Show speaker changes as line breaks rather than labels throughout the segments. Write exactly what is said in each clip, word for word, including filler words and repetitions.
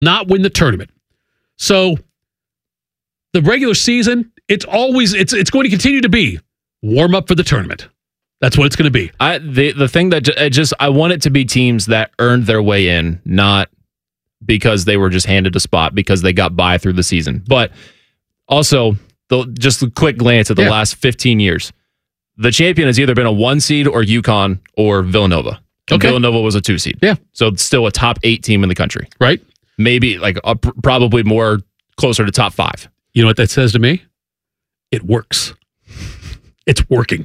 not win the tournament. So the regular season, it's always it's it's going to continue to be warm up for the tournament. That's what it's going to be.
I the the thing that I just I want it to be teams that earned their way in, not because they were just handed a spot because they got by through the season. But also, the, just a quick glance at the yeah. last fifteen years, the champion has either been a one seed or UConn or Villanova. And okay. Villanova was a two seed.
Yeah,
so it's still a top eight team in the country.
Right.
Maybe like uh, pr- probably more closer to top five.
You know what that says to me? It works. It's working.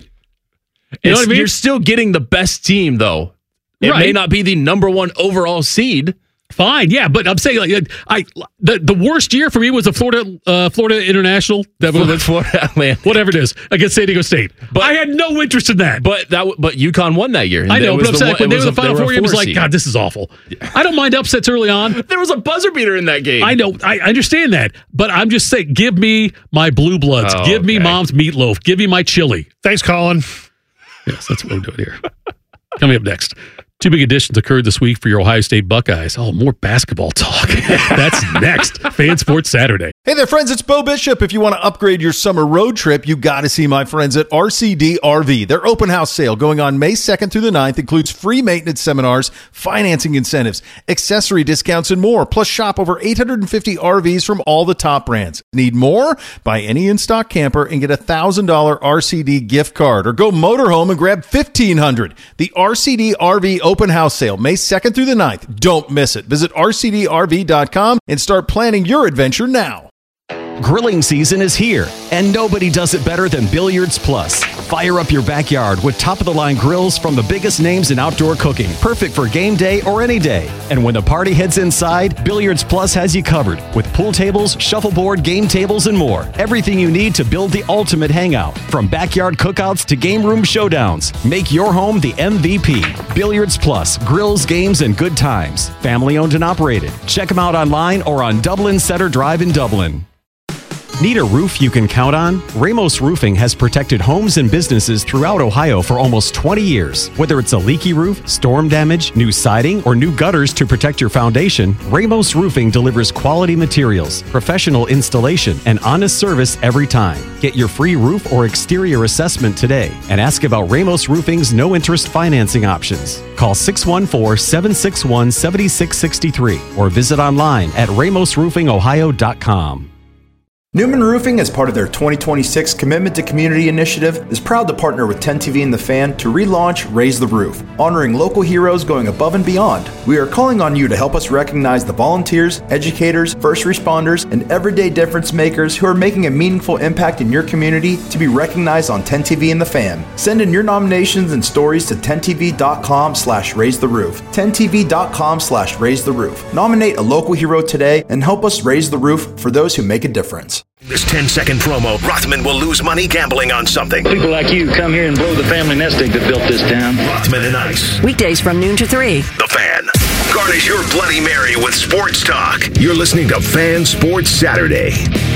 You know what I mean? You're still getting the best team, though. It right. may not be the number one overall seed.
Fine, yeah, but I'm saying like I the, the worst year for me was the Florida uh, Florida International, that
Florida, Florida Atlantic,
whatever it is, against San Diego State. But I had no interest in that.
But that but UConn won that year.
I know, but I'm saying when they were the Final Four, it was like, God, this is awful. Yeah. I don't mind upsets early on.
There was a buzzer beater in that game.
I know, I understand that, but I'm just saying, give me my Blue Bloods, oh, give me okay. Mom's meatloaf, give me my chili.
Thanks, Colin.
Yes, that's what I'm doing here. Coming up next. Two big additions occurred this week for your Ohio State Buckeyes. Oh, more basketball talk. That's next. Fan Sports Saturday.
Hey there, friends. It's Bo Bishop. If you want to upgrade your summer road trip, you got to see my friends at R C D R V. Their open house sale going on May second through the ninth includes free maintenance seminars, financing incentives, accessory discounts, and more. Plus, shop over eight hundred fifty R Vs from all the top brands. Need more? Buy any in-stock camper and get a one thousand dollars R C D gift card. Or go motorhome and grab fifteen hundred dollars. The R C D R V open house sale, May second through the ninth. Don't miss it. Visit R C D R V dot com and start planning your adventure now.
Grilling season is here, and nobody does it better than Billiards Plus. Fire up your backyard with top-of-the-line grills from the biggest names in outdoor cooking, perfect for game day or any day. And when the party heads inside, Billiards Plus has you covered with pool tables, shuffleboard, game tables, and more. Everything you need to build the ultimate hangout, from backyard cookouts to game room showdowns. Make your home the M V P. Billiards Plus, grills, games, and good times. Family owned and operated. Check them out online or on Dublin Center Drive in Dublin. Need a roof you can count on? Ramos Roofing has protected homes and businesses throughout Ohio for almost twenty years. Whether it's a leaky roof, storm damage, new siding, or new gutters to protect your foundation, Ramos Roofing delivers quality materials, professional installation, and honest service every time. Get your free roof or exterior assessment today and ask about Ramos Roofing's no-interest financing options. Call six one four, seven six one, seven six six three or visit online at ramos roofing ohio dot com.
Newman Roofing, as part of their twenty twenty-six Commitment to Community initiative, is proud to partner with ten T V and The Fan to relaunch Raise the Roof, honoring local heroes going above and beyond. We are calling on you to help us recognize the volunteers, educators, first responders, and everyday difference makers who are making a meaningful impact in your community to be recognized on ten T V and The Fan. Send in your nominations and stories to ten T V dot com slash raise the roof. ten T V dot com slash raise the roof. Nominate a local hero today and help us raise the roof for those who make a difference.
This ten-second promo, Rothman will lose money gambling on something.
People like you come here and blow the family nest egg that built this town.
Rothman and Ice.
Weekdays from noon to three.
The Fan. Garnish your Bloody Mary with sports talk. You're listening to Fan Sports Saturday.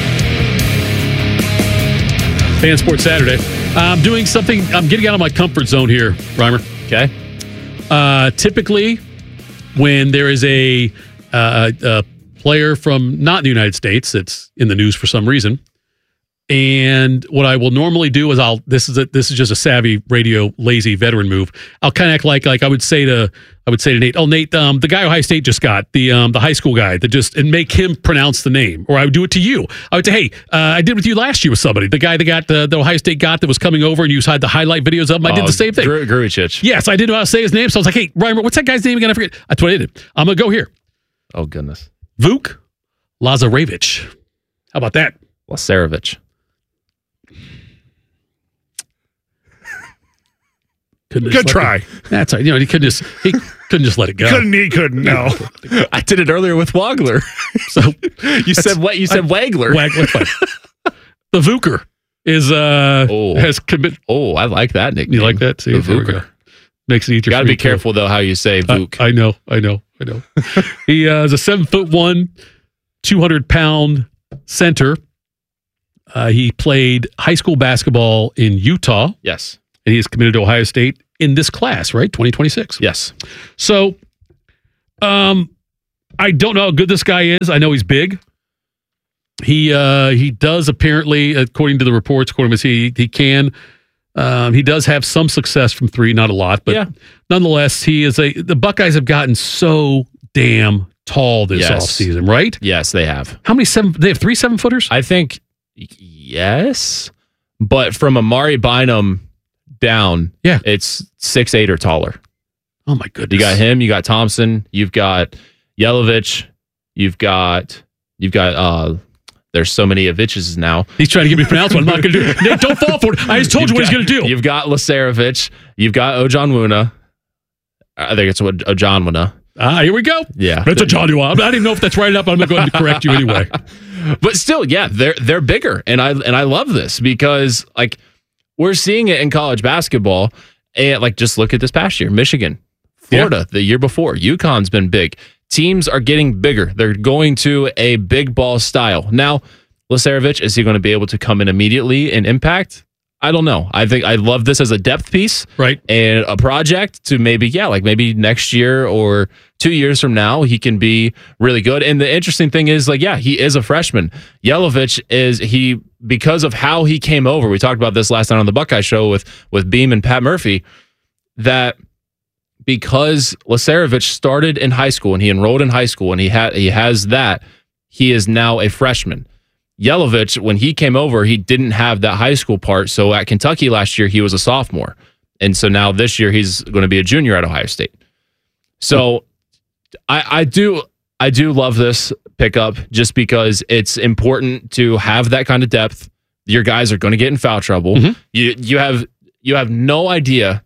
Fan Sports Saturday. I'm doing something, I'm getting out of my comfort zone here, Reimer.
Okay.
Uh, typically, when there is a, uh, a player from not the United States that's in the news for some reason, and what I will normally do is I'll this is a, this is just a savvy radio lazy veteran move. I'll kind of act like like I would say to I would say to Nate, oh Nate, um, the guy Ohio State just got the um the high school guy that just and make him pronounce the name, or I would do it to you. I would say, hey, uh, I did with you last year with somebody, the guy that got the, the Ohio State got that was coming over and you had the highlight videos of him. I did the same thing.
Gr- Grujic.
Yes, I didn't know how to say his name, so I was like, hey, Reimer, what's that guy's name again? I forget. That's what I did. I'm gonna go here.
Oh goodness.
Vuk Lazarevich. How about that?
Lazarevich.
Good try.
It, that's right. You know, he couldn't just he couldn't just let it go.
Couldn't he? Couldn't. No.
I did it earlier with Wagler. So you said what? You said I, Wagler.
Wagler. Fine. The Vuker is uh
oh.
has commit.
Oh, I like that nickname.
You like that? See,
the Vuker.
Makes it easier.
Got to be careful though how you say Vuk.
I, I know. I know. I know. He uh, is a seven foot one, two hundred pound center. Uh, he played high school basketball in Utah.
Yes.
And he is committed to Ohio State in this class, right? twenty twenty-six.
Yes.
So, um, I don't know how good this guy is. I know he's big. He uh, he does apparently, according to the reports, according to he he can. Um, he does have some success from three, not a lot, but
Yeah.
nonetheless, he is a. The Buckeyes have gotten so damn tall this
Yes.
offseason, right?
Yes, they have.
How many seven? They have three seven footers.
I think yes, but from Amari Bynum down,
Yeah.
it's six eight or taller.
Oh my goodness!
You got him. You got Thompson. You've got Yelovich. You've got you've got. uh There's so many Aviches now.
He's trying to get me to pronounce one. I'm not going to do it. Nate, don't fall for it. I just told you what he's going to do.
You've got Lasarovich. You've got Ojonwuna. I think it's Ojonwuna.
Ah, here we go.
Yeah,
That's a John I don't even know if that's right up. I'm going to go ahead and correct you anyway.
But still, yeah, they're they're bigger, and I and I love this because like we're seeing it in college basketball, and like just look at this past year, Michigan, Florida,
Yeah.
the year before, UConn's been big. Teams are getting bigger. They're going to a big ball style. Now, Lasarovich, is he going to be able to come in immediately and impact? I don't know. I think I love this as a depth piece,
Right.
and a project to maybe, yeah, like maybe next year or two years from now, he can be really good. And the interesting thing is, like, yeah, he is a freshman. Yelovich is he because of how he came over. We talked about this last night on the Buckeye Show with with Beam and Pat Murphy. That because Lasarovich started in high school and he enrolled in high school and he had he has that, he is now a freshman. Yelovich, when he came over, he didn't have that high school part. So at Kentucky last year, he was a sophomore. And so now this year, he's going to be a junior at Ohio State. So I, I do I do love this pickup just because it's important to have that kind of depth. Your guys are going to get in foul trouble.
Mm-hmm.
You you have you have no idea.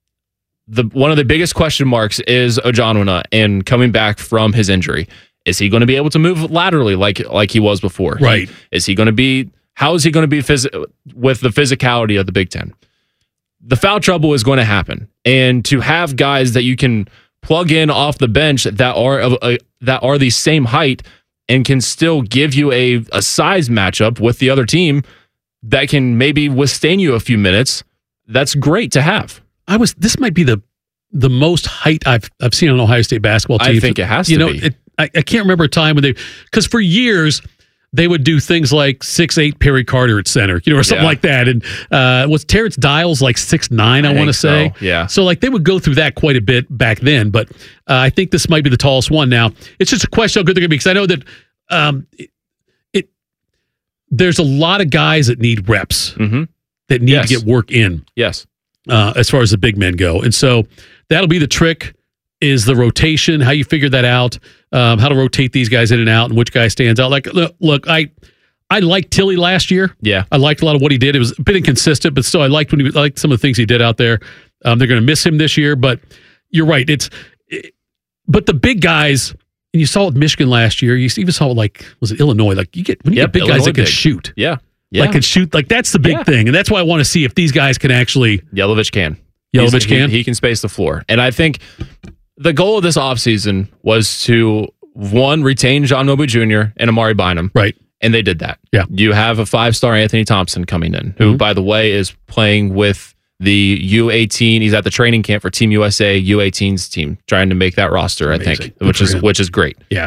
The one of the biggest question marks is Ojonwuna and coming back from his injury. Is he going to be able to move laterally like like he was before?
Right.
Is he going to be? How is he going to be phys- with the physicality of the Big Ten? The foul trouble is going to happen, and to have guys that you can plug in off the bench that are of a, that are the same height and can still give you a a size matchup with the other team that can maybe withstand you a few minutes. That's great to have.
I was. This might be the the most height I've I've seen on Ohio State basketball team.
I think it has
you
to
know,
be.
It, I, I can't remember a time when they because for years they would do things like six eight Perry Carter at center, you know, or something
Yeah.
like that. And uh, was Terrence Dials like six nine? I,
I
want to
think
say,
so, yeah.
So like they would go through that quite a bit back then. But uh, I think this might be the tallest one now. It's just a question how good they're going to be because I know that um, it, it there's a lot of guys that need reps
Mm-hmm.
that need
Yes.
to get work in.
Yes.
Uh, as far as the big men go. And so that'll be the trick is the rotation, how you figure that out, um, how to rotate these guys in and out and which guy stands out. Like, look, look I I liked Tilly last year.
Yeah.
I liked a lot of what he did. It was a bit inconsistent, but still I liked when he I liked some of the things he did out there. Um, they're going to miss him this year, but you're right. It's it, but the big guys, and you saw it with Michigan last year, you even saw it like, was it Illinois? Like you get when you
Yep,
get big
Illinois
guys that can
big.
shoot.
Yeah. Yeah.
Like can shoot, like that's the big
Yeah.
thing. And that's why I want to see if these guys can actually
Yelovich can.
Yelovich
He's-
can?
He, he can space the floor. And I think the goal of this offseason was to, one, retain John Mobley Junior and Amari Bynum.
Right.
And they did that.
Yeah.
You have a five-star Anthony Thompson coming in, who,
Mhm.
by the way, is playing with the U eighteen. He's at the training camp for Team U S A, U eighteen's team, trying to make that roster, I
Amazing.
think,
Good
which
for
is
him.
which is great.
Yeah.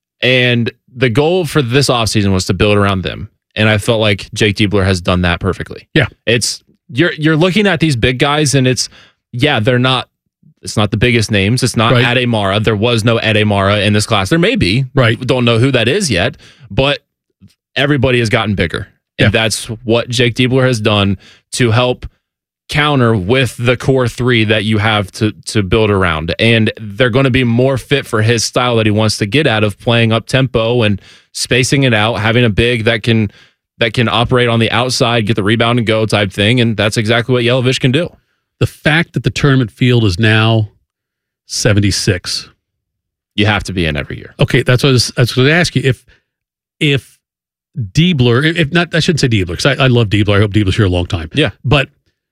And the goal for this offseason was to build around them. And I felt like Jake Diebler has done that perfectly.
Yeah.
It's you're you're looking at these big guys and it's yeah, they're not it's not the biggest names. It's not
Right.
Ade Mara. There was no Ade Mara in this class. There may be.
Right.
Don't know who that is yet, but everybody has gotten bigger. And
Yeah.
that's what Jake Diebler has done to help counter with the core three that you have to to build around. And they're going to be more fit for his style that he wants to get out of playing up tempo and spacing it out, having a big that can that can operate on the outside, get the rebound and go type thing. And that's exactly what Yelovich can do.
The fact that the tournament field is now seventy-six.
You have to be in every year.
Okay, that's what I was, I was going to ask you. If if Diebler, if if not, I shouldn't say Diebler because I, I love Diebler. I hope Diebler's here a long time.
Yeah.
But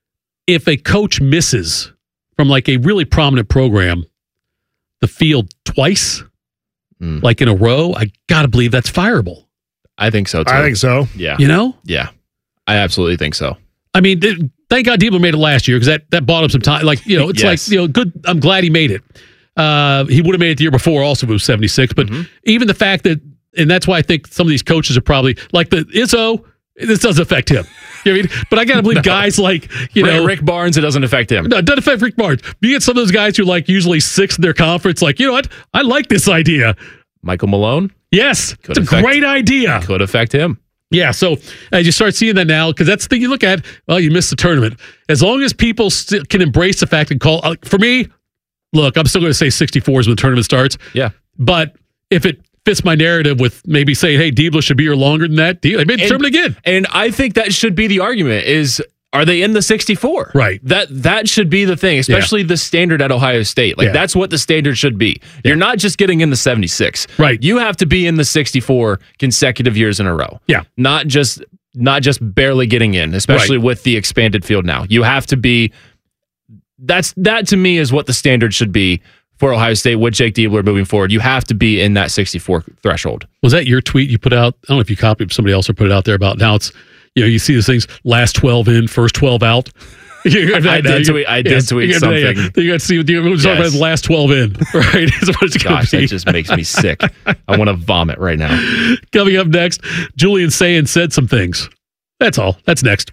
if a coach misses from like a really prominent program the field twice,
Mm.
like in a row, I got to believe that's fireable.
I think so too.
I think so.
Yeah.
You know?
Yeah. I absolutely think so.
I mean, th- thank God Diebler made it last year because that, that bought him some time. Like, you know, it's
Yes.
like, you know, good. I'm glad he made it. Uh, he would have made it the year before also if it was seventy-six. But mm-hmm. even the fact that, and that's why I think some of these coaches are probably, like the Izzo, this doesn't affect him. You know what I mean? But I got to believe no. guys like, you know.
Rick Barnes, it doesn't affect him.
No, it doesn't affect Rick Barnes. You get some of those guys who like usually sixth in their conference, like, you know what? I like this idea.
Michael Malone?
Yes.
Could
it's
affect,
a great idea.
Could affect him.
Yeah, so as you start seeing that now, because that's the thing you look at, well, you missed the tournament. As long as people st- can embrace the fact and call, uh, for me, look, I'm still going to say sixty-fours when the tournament starts.
Yeah.
But if it fits my narrative with maybe saying, hey, Diebler should be here longer than that, they made the tournament again.
And I think that should be the argument is, are they in the sixty-four?
Right.
That that should be the thing, especially yeah. the standard at Ohio State. Like, yeah. that's what the standard should be. Yeah. You're not just getting in the seventy-six.
Right.
You have to be in the sixty-four consecutive years in a row.
Yeah.
Not just not just barely getting in, especially right. with the expanded field now. You have to be that's that to me is what the standard should be for Ohio State with Jake Diebler moving forward. You have to be in that sixty-four threshold.
Was that your tweet you put out? I don't know if you copied somebody else or put it out there about now it's, you know, you see these things, last twelve in, first twelve out.
I did tweet, I did yeah, tweet
you
something.
Yeah, you got to see what you're talking about the last twelve in, right?
Gosh, that just makes me sick. I want to vomit right now.
Coming up next, Julian Sayin said some things. That's all. That's next.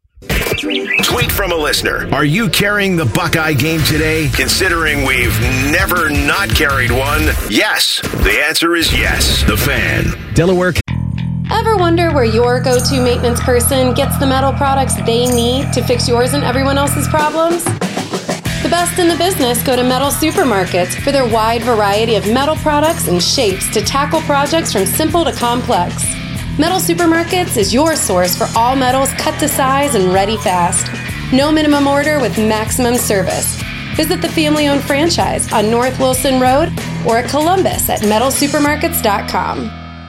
Tweet from a listener. Are you carrying the Buckeye game today? Considering we've never not carried one, yes. The answer is yes. The Fan.
Delaware.
Ever wonder where your go-to maintenance person gets the metal products they need to fix yours and everyone else's problems? The best in the business go to Metal Supermarkets for their wide variety of metal products and shapes to tackle projects from simple to complex. Metal Supermarkets is your source for all metals cut to size and ready fast. No minimum order with maximum service. Visit the family-owned franchise on North Wilson Road or at Columbus at metal supermarkets dot com.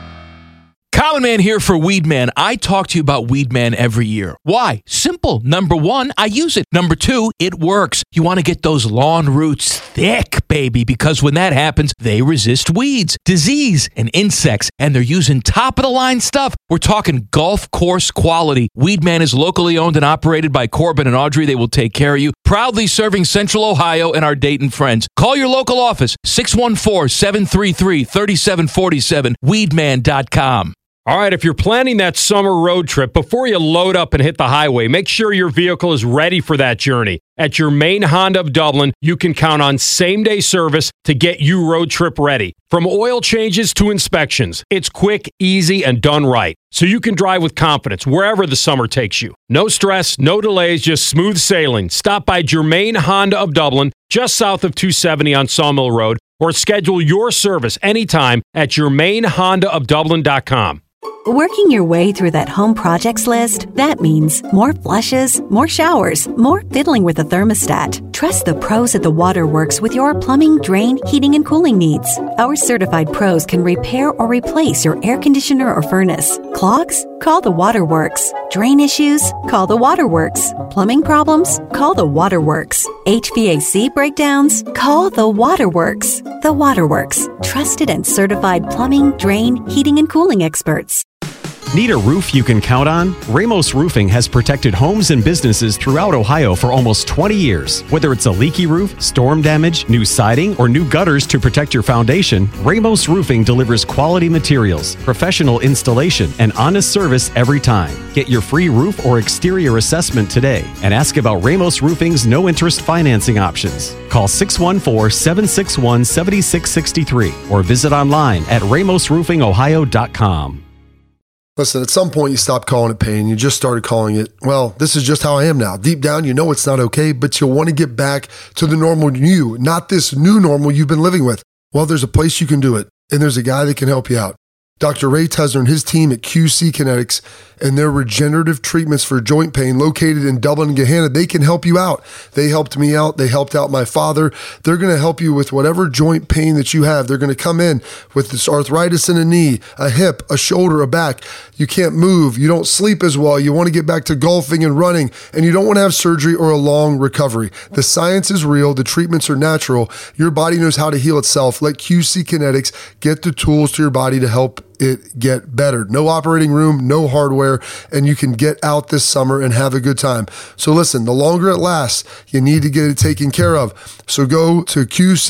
Common Man here for Weedman. I talk to you about Weedman every year. Why? Simple. Number one, I use it. Number two, it works. You want to get those lawn roots thick, baby, because when that happens, they resist weeds, disease, and insects, and they're using top-of-the-line stuff. We're talking golf course quality. Weedman is locally owned and operated by Corbin and Audrey. They will take care of you. Proudly serving Central Ohio and our Dayton friends. Call your local office, six one four, seven three three, three seven four seven, weedman dot com.
All right, if you're planning that summer road trip, before you load up and hit the highway, make sure your vehicle is ready for that journey. At your main Honda of Dublin, you can count on same-day service to get you road trip ready. From oil changes to inspections, it's quick, easy, and done right. So you can drive with confidence wherever the summer takes you. No stress, no delays, just smooth sailing. Stop by Germain Honda of Dublin, just south of two seventy on Sawmill Road, or schedule your service anytime at germain honda of dublin dot com.
Working your way through that home projects list, that means more flushes, more showers, more fiddling with the thermostat. Trust the pros at the Waterworks with your plumbing, drain, heating, and cooling needs. Our certified pros can repair or replace your air conditioner or furnace. Clogs? Call the Waterworks. Drain issues? Call the Waterworks. Plumbing problems? Call the Waterworks. H V A C breakdowns? Call the Waterworks. The Waterworks. Trusted and certified plumbing, drain, heating, and cooling experts.
Need a roof you can count on? Ramos Roofing has protected homes and businesses throughout Ohio for almost twenty years. Whether it's a leaky roof, storm damage, new siding, or new gutters to protect your foundation, Ramos Roofing delivers quality materials, professional installation, and honest service every time. Get your free roof or exterior assessment today and ask about Ramos Roofing's no-interest financing options. Call six one four, seven six one, seven six six three or visit online at ramos roofing ohio dot com.
Listen, at some point you stopped calling it pain. You just started calling it, well, this is just how I am now. Deep down, you know it's not okay, but you'll want to get back to the normal you, not this new normal you've been living with. Well, there's a place you can do it, and there's a guy that can help you out. Doctor Ray Tesner and his team at Q C Kinetics and their regenerative treatments for joint pain located in Dublin and Gahanna, they can help you out. They helped me out. They helped out my father. They're going to help you with whatever joint pain that you have. They're going to come in with this arthritis in a knee, a hip, a shoulder, a back. You can't move. You don't sleep as well. You want to get back to golfing and running, and you don't want to have surgery or a long recovery. The science is real. The treatments are natural. Your body knows how to heal itself. Let Q C Kinetics get the tools to your body to help it get better. No operating room, no hardware, and you can get out this summer and have a good time. So listen, the longer it lasts, you need to get it taken care of. So go to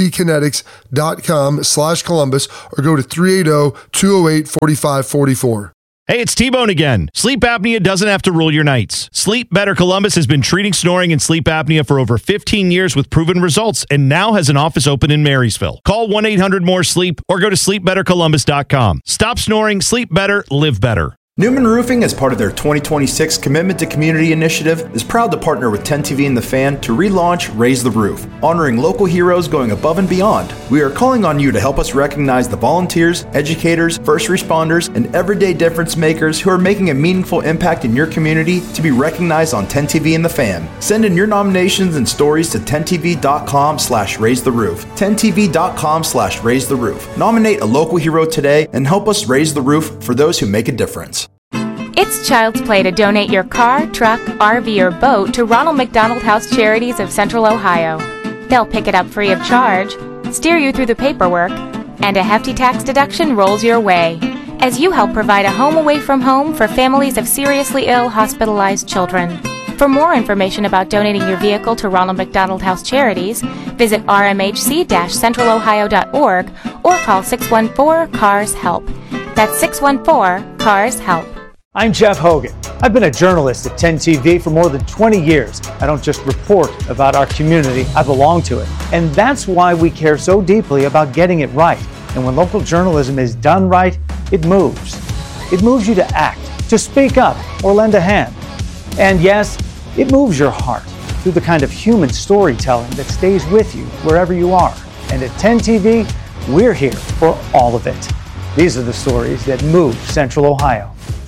qckinetics.com slash Columbus or go to three eight zero, two zero eight, four five four four.
Hey, it's T-Bone again. Sleep apnea doesn't have to rule your nights. Sleep Better Columbus has been treating snoring and sleep apnea for over fifteen years with proven results and now has an office open in Marysville. Call one eight hundred more sleep or go to sleep better columbus dot com. Stop snoring, sleep better, live better.
Newman Roofing, as part of their twenty twenty-six Commitment to Community initiative, is proud to partner with ten T V and The Fan to relaunch Raise the Roof, honoring local heroes going above and beyond. We are calling on you to help us recognize the volunteers, educators, first responders, and everyday difference makers who are making a meaningful impact in your community to be recognized on ten T V and The Fan. Send in your nominations and stories to ten T V dot com slash raise the roof. ten T V dot com slash raise the roof. Nominate a local hero today and help us raise the roof for those who make a difference.
It's child's play to donate your car, truck, R V, or boat to Ronald McDonald House Charities of Central Ohio. They'll pick it up free of charge, steer you through the paperwork, and a hefty tax deduction rolls your way as you help provide a home away from home for families of seriously ill hospitalized children. For more information about donating your vehicle to Ronald McDonald House Charities, visit r m h c dash central ohio dot org or call six one four, C A R S HELP. That's six one four, C A R S HELP.
I'm Jeff Hogan. I've been a journalist at ten T V for more than twenty years. I don't just report about our community, I belong to it. And that's why we care so deeply about getting it right. And when local journalism is done right, it moves. It moves you to act, to speak up, or lend a hand. And yes, it moves your heart through the kind of human storytelling that stays with you wherever you are. And at ten T V, we're here for all of it. These are the stories that move Central Ohio.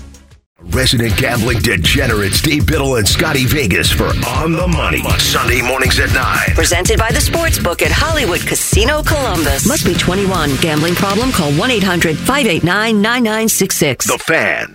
Resident gambling degenerates Dave Biddle and Scotty Vegas for On the Money. Sunday mornings at nine.
Presented by the Sportsbook at Hollywood Casino Columbus. Must be twenty-one. Gambling problem? Call one eight hundred, five eight nine, nine nine six six.
The Fan.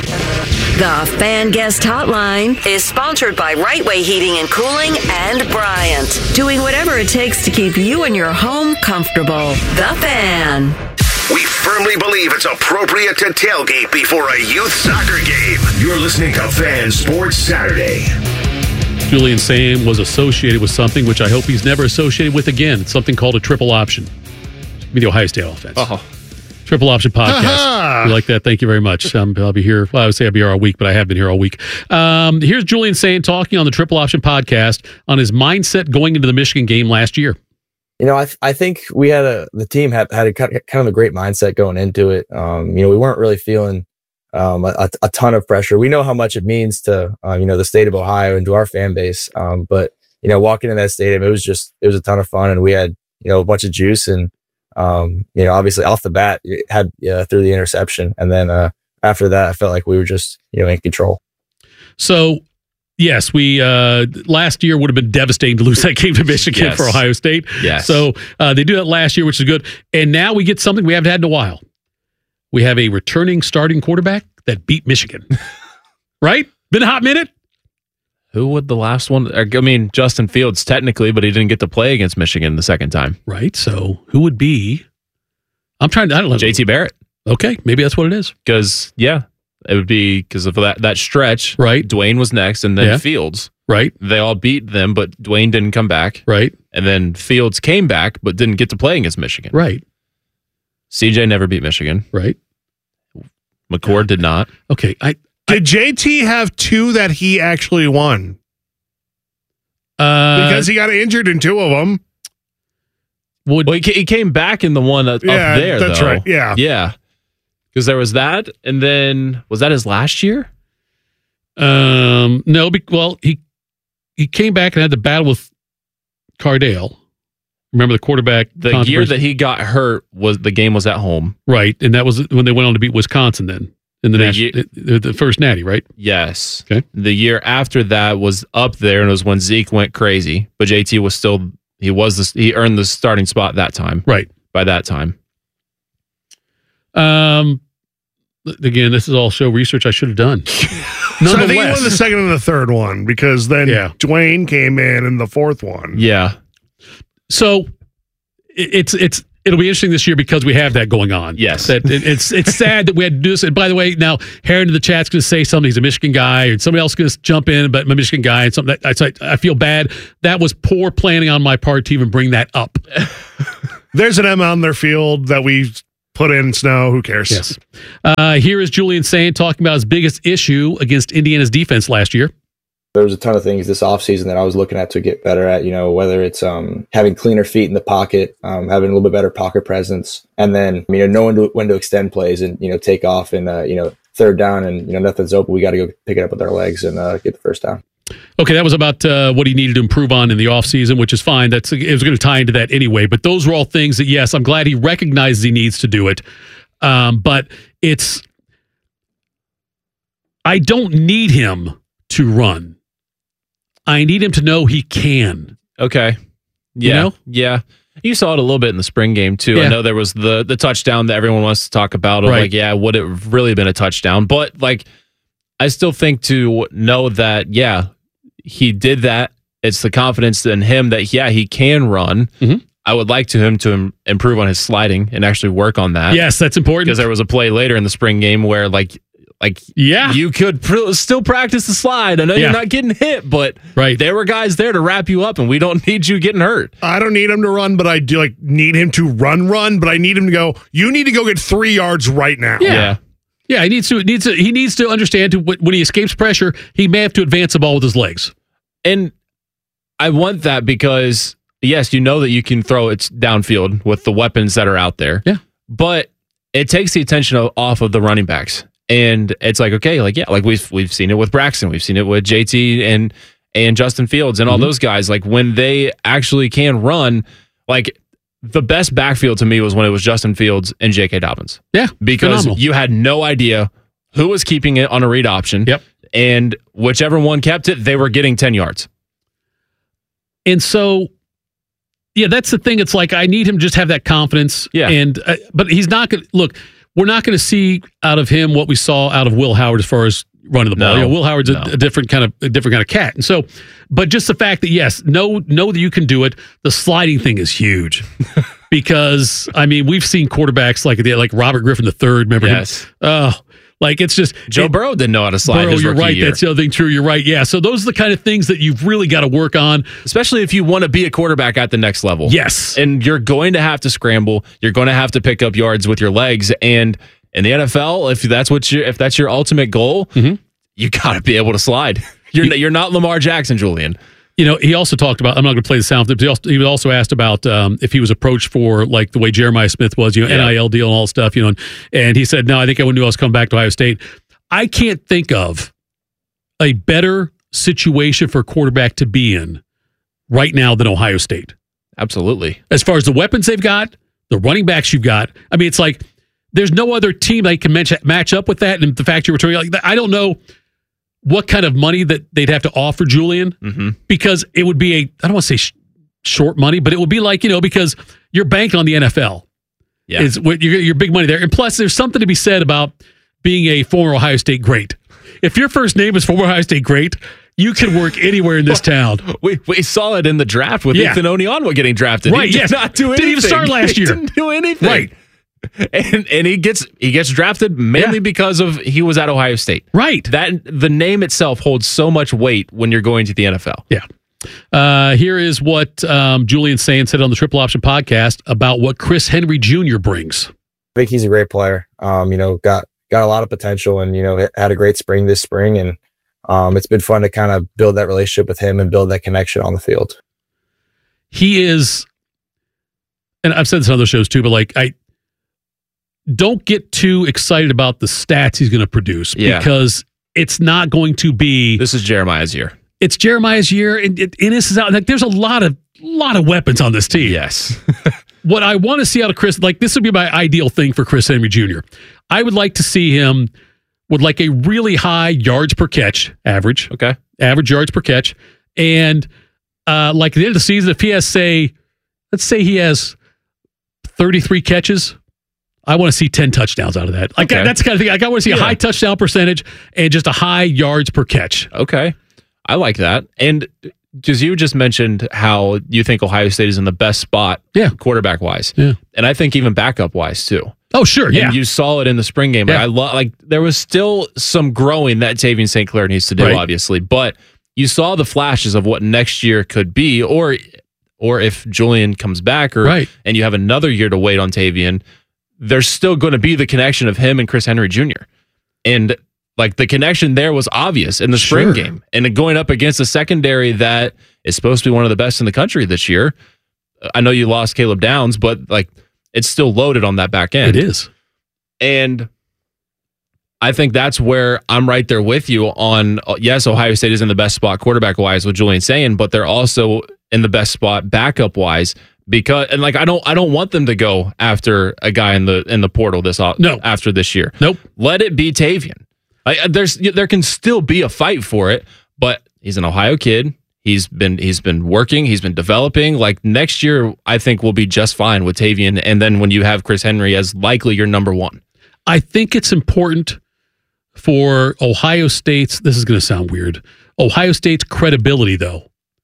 The Fan Guest Hotline is sponsored by Right Way Heating and Cooling and Bryant. Doing whatever it takes to keep you and your home comfortable. The Fan.
We firmly believe it's appropriate to tailgate before a youth soccer game. You're listening to Fan Sports Saturday.
Julian Sam was associated with something which I hope he's never associated with again. It's something called a triple option. Maybe the Ohio State offense.
Oh.
Triple option podcast. You like that? Thank you very much. Um, I'll be here. Well, I would say I'll be here all week, but I have been here all week. Um, here's Julian Sain talking on the Triple Option podcast on his mindset going into the Michigan game last year.
You know, I th- I think we had a the team had had a kind of a great mindset going into it. Um, you know, we weren't really feeling um, a, a ton of pressure. We know how much it means to uh, you know the state of Ohio and to our fan base. Um, but you know, walking in that stadium, it was just it was a ton of fun, and we had you know a bunch of juice, and um, you know, obviously off the bat, it had uh, through the interception, and then uh, after that, I felt like we were just you know in control.
So. Yes, we uh, last year would have been devastating to lose that game to Michigan yes. for Ohio State.
Yes.
So uh, they do that last year, which is good. And now we get something we haven't had in a while. We have a returning starting quarterback that beat Michigan. Right? Been a hot minute?
Who would the last one? I mean, Justin Fields technically, but he didn't get to play against Michigan the second time.
Right. So who would be? I'm trying to, I don't know.
J T Barrett.
Okay. Maybe that's what it is.
Because, yeah. It would be because of that, that stretch.
Right.
Dwayne was next, and then
yeah.
Fields.
Right.
They all beat them, but Dwayne didn't come back.
Right.
And then Fields came back, but didn't get to play against Michigan.
Right.
C J never beat Michigan.
Right.
McCord did not.
Okay. I,
I Did J T have two that he actually won?
Uh,
because he got injured in two of them.
Would, well, he, he came back in the one up
yeah,
there,
that's
though.
right. Yeah.
Yeah. Because there was that, and then was that his last year?
Um, no. Be, well, he he came back and had the battle with Cardale. Remember the quarterback?
The year that he got hurt was the game was at home,
right? And that was when they went on to beat Wisconsin. Then in the, the, national, year, the first natty, right?
Yes.
Okay.
The year after that was up there, and it was when Zeke went crazy, but J T was still he was the, he earned the starting spot that time,
right?
By that time.
Um, again, this is all show research I should have done.
So I think he won the second and the third one because then
yeah.
Dwayne came in in the fourth one.
Yeah.
So it's it's it'll be interesting this year because we have that going on.
Yes.
That it, it's it's sad that we had to do this. And by the way, now Heron in the chat's going to say something. He's a Michigan guy, and somebody else is going to jump in, but I'm a Michigan guy, and something. That, I, I feel bad. That was poor planning on my part to even bring that up.
There's an M on their field that we put in snow. Who cares?
Yes. Uh, here is Julian Sayin talking about his biggest issue against Indiana's defense last year.
There was a ton of things this offseason that I was looking at to get better at, you know, whether it's um, having cleaner feet in the pocket, um, having a little bit better pocket presence, and then, you know, knowing to, when to extend plays and, you know, take off and, uh, you know, third down and, you know, nothing's open. We got to go pick it up with our legs and uh, get the first down.
Okay, that was about uh, what he needed to improve on in the offseason, which is fine. That's it was going to tie into that anyway. But those were all things that, yes, I'm glad he recognizes he needs to do it. Um, but it's, I don't need him to run. I need him to know he can.
Okay. Yeah.
You know?
Yeah. You saw it a little bit in the spring game, too.
Yeah.
I know there was the the touchdown that everyone wants to talk about. Of
Right.
Like, yeah, would it have really been a touchdown? But, like, I still think to know that, yeah, he did that. It's the confidence in him that, yeah, he can run.
Mm-hmm.
I would like to him to im- improve on his sliding and actually work on that.
Yes, that's important.
Because there was a play later in the spring game where, like, like
yeah,
you could pr- still practice the slide. I know
Yeah.
you're not getting hit, but
right.
there were guys there to wrap you up, and we don't need you getting hurt.
I don't need him to run, but I do like need him to run, run. But I need him to go. You need to go get three yards right now.
Yeah. yeah. Yeah, he needs to needs to, he needs to understand to, when he escapes pressure, he may have to advance the ball with his legs.
And I want that because, yes, you know that you can throw it downfield with the weapons that are out there.
Yeah.
But it takes the attention of, off of the running backs. And it's like, okay, like, yeah, like we've we've seen it with Braxton. We've seen it with J T and and Justin Fields and all mm-hmm. those guys. Like, when they actually can run, like, the best backfield to me was when it was Justin Fields and J K. Dobbins.
Yeah.
Because
phenomenal.
You had no idea who was keeping it on a read option.
Yep.
And whichever one kept it, they were getting ten yards.
And so, yeah, that's the thing. It's like, I need him to just have that confidence.
Yeah.
And, uh, but he's not going to, look, we're not going to see out of him what we saw out of Will Howard as far as running the ball.
No,
you know, Will Howard's
no.
a, a different kind of, a different kind of cat. And so, but just the fact that, yes, know, know that you can do it. The sliding thing is huge because, I mean, we've seen quarterbacks like, like Robert Griffin the third, remember
yes.
him? Oh, like it's just
Joe
it,
Burrow didn't know how to slide.
Burrow,
his
you're
rookie
right.
year.
That's the other thing. True. You're right. Yeah. So those are the kind of things that you've really got to work on,
especially if you want to be a quarterback at the next level.
Yes.
And you're going to have to scramble. You're going to have to pick up yards with your legs. And in the N F L, if that's what you if that's your ultimate goal,
mm-hmm.
you got to be able to slide. You're you, you're not Lamar Jackson, Julian.
You know, he also talked about, I'm not going to play the sound, but he also, he was also asked about um, if he was approached for, like, the way Jeremiah Smith was, you know, yeah. N I L deal and all that stuff, you know, and, and he said, no, I think I knew I was coming back to Ohio State. I can't think of a better situation for a quarterback to be in right now than Ohio State.
Absolutely.
As far as the weapons they've got, the running backs you've got, I mean, it's like there's no other team that can match, match up with that. And the fact you're returning, like, I don't know what kind of money that they'd have to offer Julian,
mm-hmm.
because it would be a, I don't want to say sh- short money, but it would be like, you know, because you're banking on the N F L.
Yeah.
Is what your, your big money there. And plus, there's something to be said about being a former Ohio State great. If your first name is former Ohio State great, you can work anywhere in this town.
We we saw it in the draft with
yeah.
Ethan Onionwa getting drafted.
Right,
he did
yes.
not do anything.
Didn't even start last year.
He didn't do anything.
Right.
And and he gets he gets drafted mainly
yeah.
because of he was at Ohio State.
Right.
That the name itself holds so much weight when you're going to the N F L.
Yeah. Uh, here is what um, Julian Sayin said on the Triple Option podcast about what Chris Henry Junior brings.
I think he's a great player. Um, you know, got got a lot of potential, and you know, had a great spring this spring, and um, it's been fun to kind of build that relationship with him and build that connection on the field.
He is, and I've said this on other shows too, but like I. Don't get too excited about the stats he's going to produce
yeah.
because it's not going to be.
This is Jeremiah's year.
It's Jeremiah's year, and, and this is out. Like, there's a lot of lot of weapons on this team.
Yes.
What I want to see out of Chris, like this would be my ideal thing for Chris Henry Junior I would like to see him with like a really high yards per catch average.
Okay.
Average yards per catch, and uh, like at the end of the season, if he has say, let's say he has thirty-three catches. I want to see ten touchdowns out of that. Like
okay.
that's the kind of thing. Like I want to see yeah. a high touchdown percentage and just a high yards per catch.
Okay. I like that. And because you just mentioned how you think Ohio State is in the best spot,
yeah,
quarterback wise,
yeah,
and I think even backup wise too.
Oh, sure, yeah.
And you saw it in the spring game. Like,
Yeah.
I lo- like there was still some growing that Tavian Saint Clair needs to do,
Right.
obviously, but you saw the flashes of what next year could be, or or if Julian comes back, or
Right.
and you have another year to wait on Tavian, there's still going to be the connection of him and Chris Henry Junior And like the connection there was obvious in the spring
Sure.
game, and going up against a secondary that is supposed to be one of the best in the country this year. I know you lost Caleb Downs, but like it's still loaded on that back end.
It is.
And I think that's where I'm right there with you on, yes, Ohio State is in the best spot quarterback-wise with Julian saying, but they're also in the best spot backup-wise because, and like, I don't I don't want them to go after a guy in the in the portal this
no.
after this year.
Nope.
Let it be Tavian. I, there's There can still be a fight for it, but he's an Ohio kid. He's been he's been working. He's been developing. Like next year, I think we'll be just fine with Tavian. And then when you have Chris Henry as likely your number one,
I think it's important for Ohio State's. This is going to sound weird. Ohio State's credibility, though,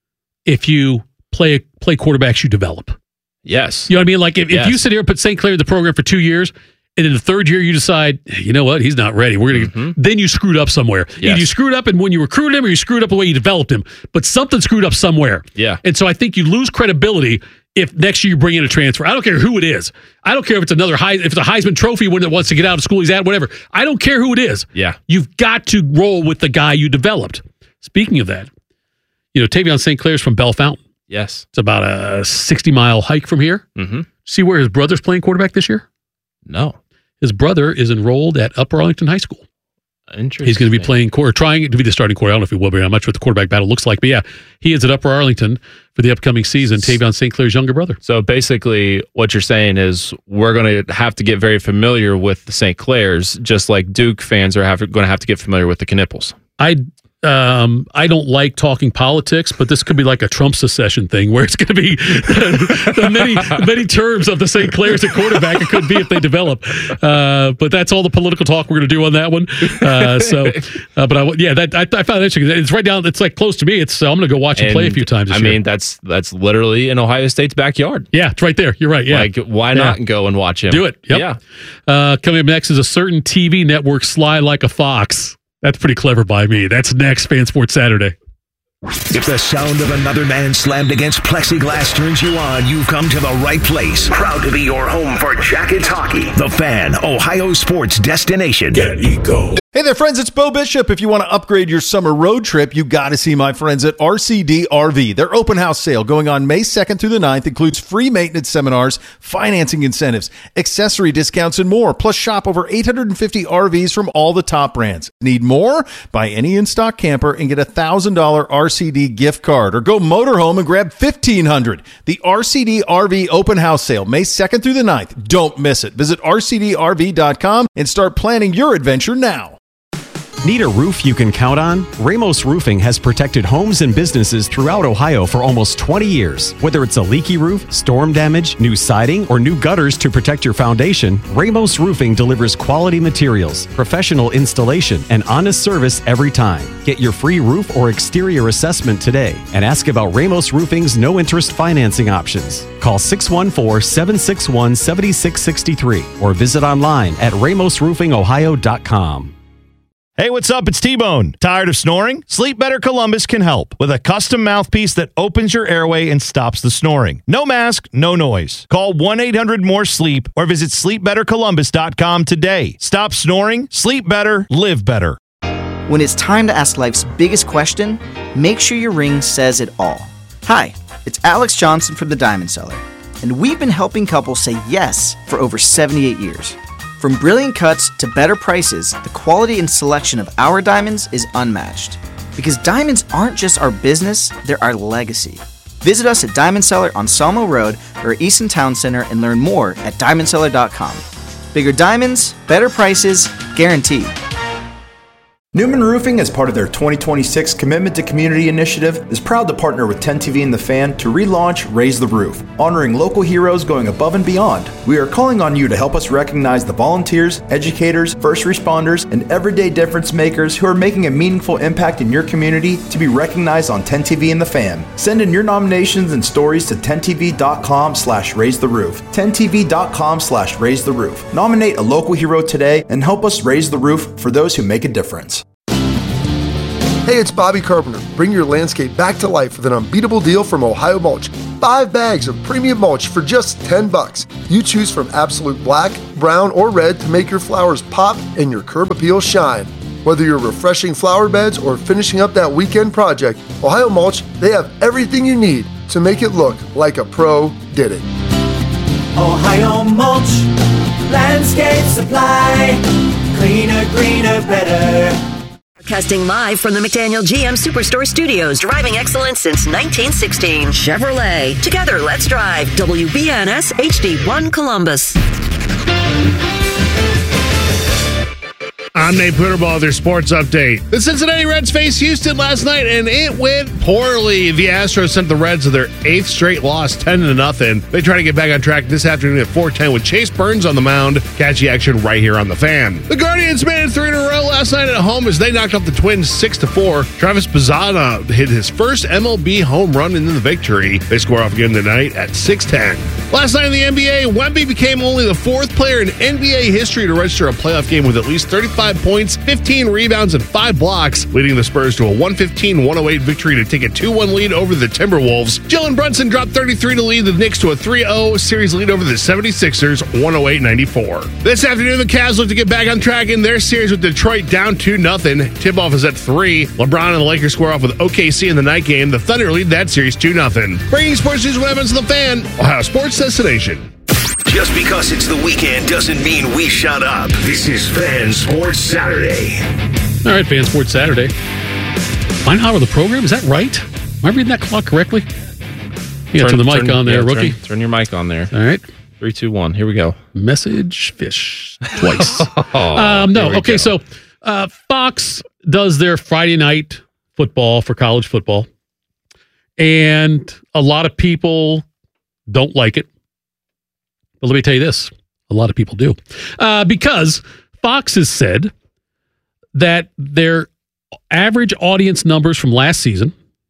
if you play play quarterbacks you develop.
Yes,
you know what I mean. Like if,
Yes.
if you sit here and put Saint Clair in the program for two years. And in the third year, you decide, you know what, he's not ready. We're gonna.
Mm-hmm.
Then you screwed up somewhere.
Yes.
Either you screwed up and when you recruited him, or you screwed up the way you developed him. But something screwed up somewhere.
Yeah.
And so I think you lose credibility if next year you bring in a transfer. I don't care who it is. I don't care if it's another high, if it's a Heisman Trophy winner that wants to get out of school he's at, whatever. I don't care who it is.
Yeah.
You've got to roll with the guy you developed. Speaking of that, you know, Tavian Saint Clair's from Bell Fountain.
Yes.
It's about a sixty mile hike from here.
Mm-hmm.
See where his brother's playing quarterback this year?
No.
His brother is enrolled at Upper Arlington High School.
Interesting.
He's going to be playing, or trying to be the starting quarterback. I don't know if he will be. I'm not sure what the quarterback battle looks like. But yeah, he is at Upper Arlington for the upcoming season. Tavian Saint Clair's younger brother.
So basically, what you're saying is we're going to have to get very familiar with the Saint Clairs, just like Duke fans are have, going to have to get familiar with the Knipples.
I um, I don't like talking politics, but this could be like a Trump secession thing where it's going to be the many many terms of the Saint Clairs at quarterback. It could be if they develop, uh, but that's all the political talk we're going to do on that one. Uh, so, uh, but I yeah, that I, I found it interesting. It's right down. It's like close to me. It's uh, I'm going to go watch him
And,
play a few times. This
I
year.
mean, that's that's literally in Ohio State's backyard.
Yeah, it's right there. You're right. Yeah,
Like, why
Yeah.
not go and watch him?
Do it. Yep.
Yeah.
Uh, coming up next is a certain T V network sly like a fox. That's pretty clever by me. That's next, Fan Sports Saturday.
If the sound of another man slammed against plexiglass turns you on, you've come to the right place. Proud to be your home for Jackets hockey. The Fan, Ohio sports destination. Get Eco.
Hey there, friends. It's Bo Bishop. If you want to upgrade your summer road trip, you got to see my friends at R C D R V. Their open house sale going on May second through the ninth includes free maintenance seminars, financing incentives, accessory discounts, and more. Plus, shop over eight hundred fifty R Vs from all the top brands. Need more? Buy any in-stock camper and get a one thousand dollars R C D gift card. Or go motorhome and grab fifteen hundred dollars. The R C D R V open house sale, May second through the ninth. Don't miss it. Visit R C D R V dot com and start planning your adventure now.
Need a roof you can count on? Ramos Roofing has protected homes and businesses throughout Ohio for almost twenty years. Whether it's a leaky roof, storm damage, new siding, or new gutters to protect your foundation, Ramos Roofing delivers quality materials, professional installation, and honest service every time. Get your free roof or exterior assessment today and ask about Ramos Roofing's no-interest financing options. Call six one four, seven six one, seven six six three or visit online at ramos roofing ohio dot com.
Hey, what's up? It's T-Bone. Tired of snoring? Sleep Better Columbus can help with a custom mouthpiece that opens your airway and stops the snoring. No mask, no noise. Call one eight hundred more sleep or visit sleep better columbus dot com today. Stop snoring, sleep better, live better.
When it's time to ask life's biggest question, make sure your ring says it all. Hi, it's Alex Johnson from The Diamond Seller, and we've been helping couples say yes for over seventy-eight years. From brilliant cuts to better prices, the quality and selection of our diamonds is unmatched. Because diamonds aren't just our business, they're our legacy. Visit us at Diamond Seller on Salmo Road or Easton Town Center and learn more at diamond seller dot com. Bigger diamonds, better prices, guaranteed.
Newman Roofing, as part of their twenty twenty-six Commitment to Community initiative, is proud to partner with ten T V and The Fan to relaunch Raise the Roof, honoring local heroes going above and beyond. We are calling on you to help us recognize the volunteers, educators, first responders, and everyday difference makers who are making a meaningful impact in your community to be recognized on ten T V and The Fan. Send in your nominations and stories to ten T V dot com slash raise the roof. ten T V dot com slash raise the roof. Nominate a local hero today and help us raise the roof for those who make a difference.
Hey, it's Bobby Carpenter. Bring your landscape back to life with an unbeatable deal from Ohio Mulch. Five bags of premium mulch for just ten bucks. You choose from absolute black, brown, or red to make your flowers pop and your curb appeal shine. Whether you're refreshing flower beds or finishing up that weekend project, Ohio Mulch, they have everything you need to make it look like a pro did it.
Ohio Mulch, landscape supply, cleaner, greener, better.
Broadcasting live from the McDaniel G M Superstore Studios, driving excellence since nineteen sixteen. Chevrolet. Together, let's drive. W B N S H D one Columbus.
I'm Nate Puterball, their sports update. The Cincinnati Reds faced Houston last night, and it went poorly. The Astros sent the Reds to their eighth straight loss, ten to nothing. They try to get back on track this afternoon at four ten with Chase Burns on the mound. Catch the action right here on The Fan. The Guardians made it three in a row last night at home as they knocked off the Twins six to four. Travis Bazzana hit his first M L B home run in the victory. They score off again tonight at six ten. Last night in the N B A, Wemby became only the fourth player in N B A history to register a playoff game with at least thirty-five points, fifteen rebounds, and five blocks, leading the Spurs to a one fifteen one oh eight victory to take a two one lead over the Timberwolves. Jalen Brunson dropped thirty-three to lead the Knicks to a three oh series lead over the seventy-sixers, one oh eight ninety-four. This afternoon, the Cavs look to get back on track in their series with Detroit down two nothing. Tip-off is at three. LeBron and the Lakers square off with O K C in the night game. The Thunder lead that series two nothing. Breaking sports news with Evans to The Fan, Ohio Sports Destination.
Just because it's the weekend doesn't mean we shut up. This is Fan Sports Saturday.
All right, Fan Sports Saturday. Final hour of the program, is that right? Am I reading that clock correctly? You got to turn the mic
turn,
on there,
yeah,
rookie.
Turn, turn your mic on there.
All right.
Three, two, one. Here we go.
Message fish twice.
oh,
um, no, okay,
go.
so uh, Fox does their Friday night football for college football, and a lot of people don't like it. But let me tell you this, a lot of people do. Uh, because Fox has said that their average audience numbers from last season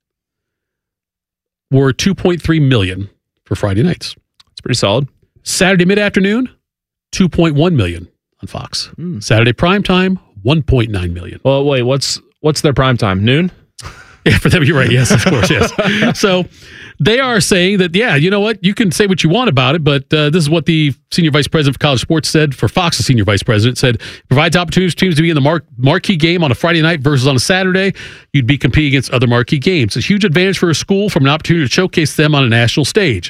were two point three million for Friday nights.
It's pretty solid.
Saturday mid-afternoon, two point one million on Fox.
Mm.
Saturday primetime, one point nine million.
Well, wait, what's what's their prime time? Noon?
Yeah, for them, you're right. Yes, of course, yes. So they are saying that, yeah, you know what? You can say what you want about it, but uh, this is what the senior vice president for college sports said for Fox, the senior vice president, said, provides opportunities for teams to be in the mar- marquee game on a Friday night versus on a Saturday. You'd be competing against other marquee games. It's a huge advantage for a school from an opportunity to showcase them on a national stage.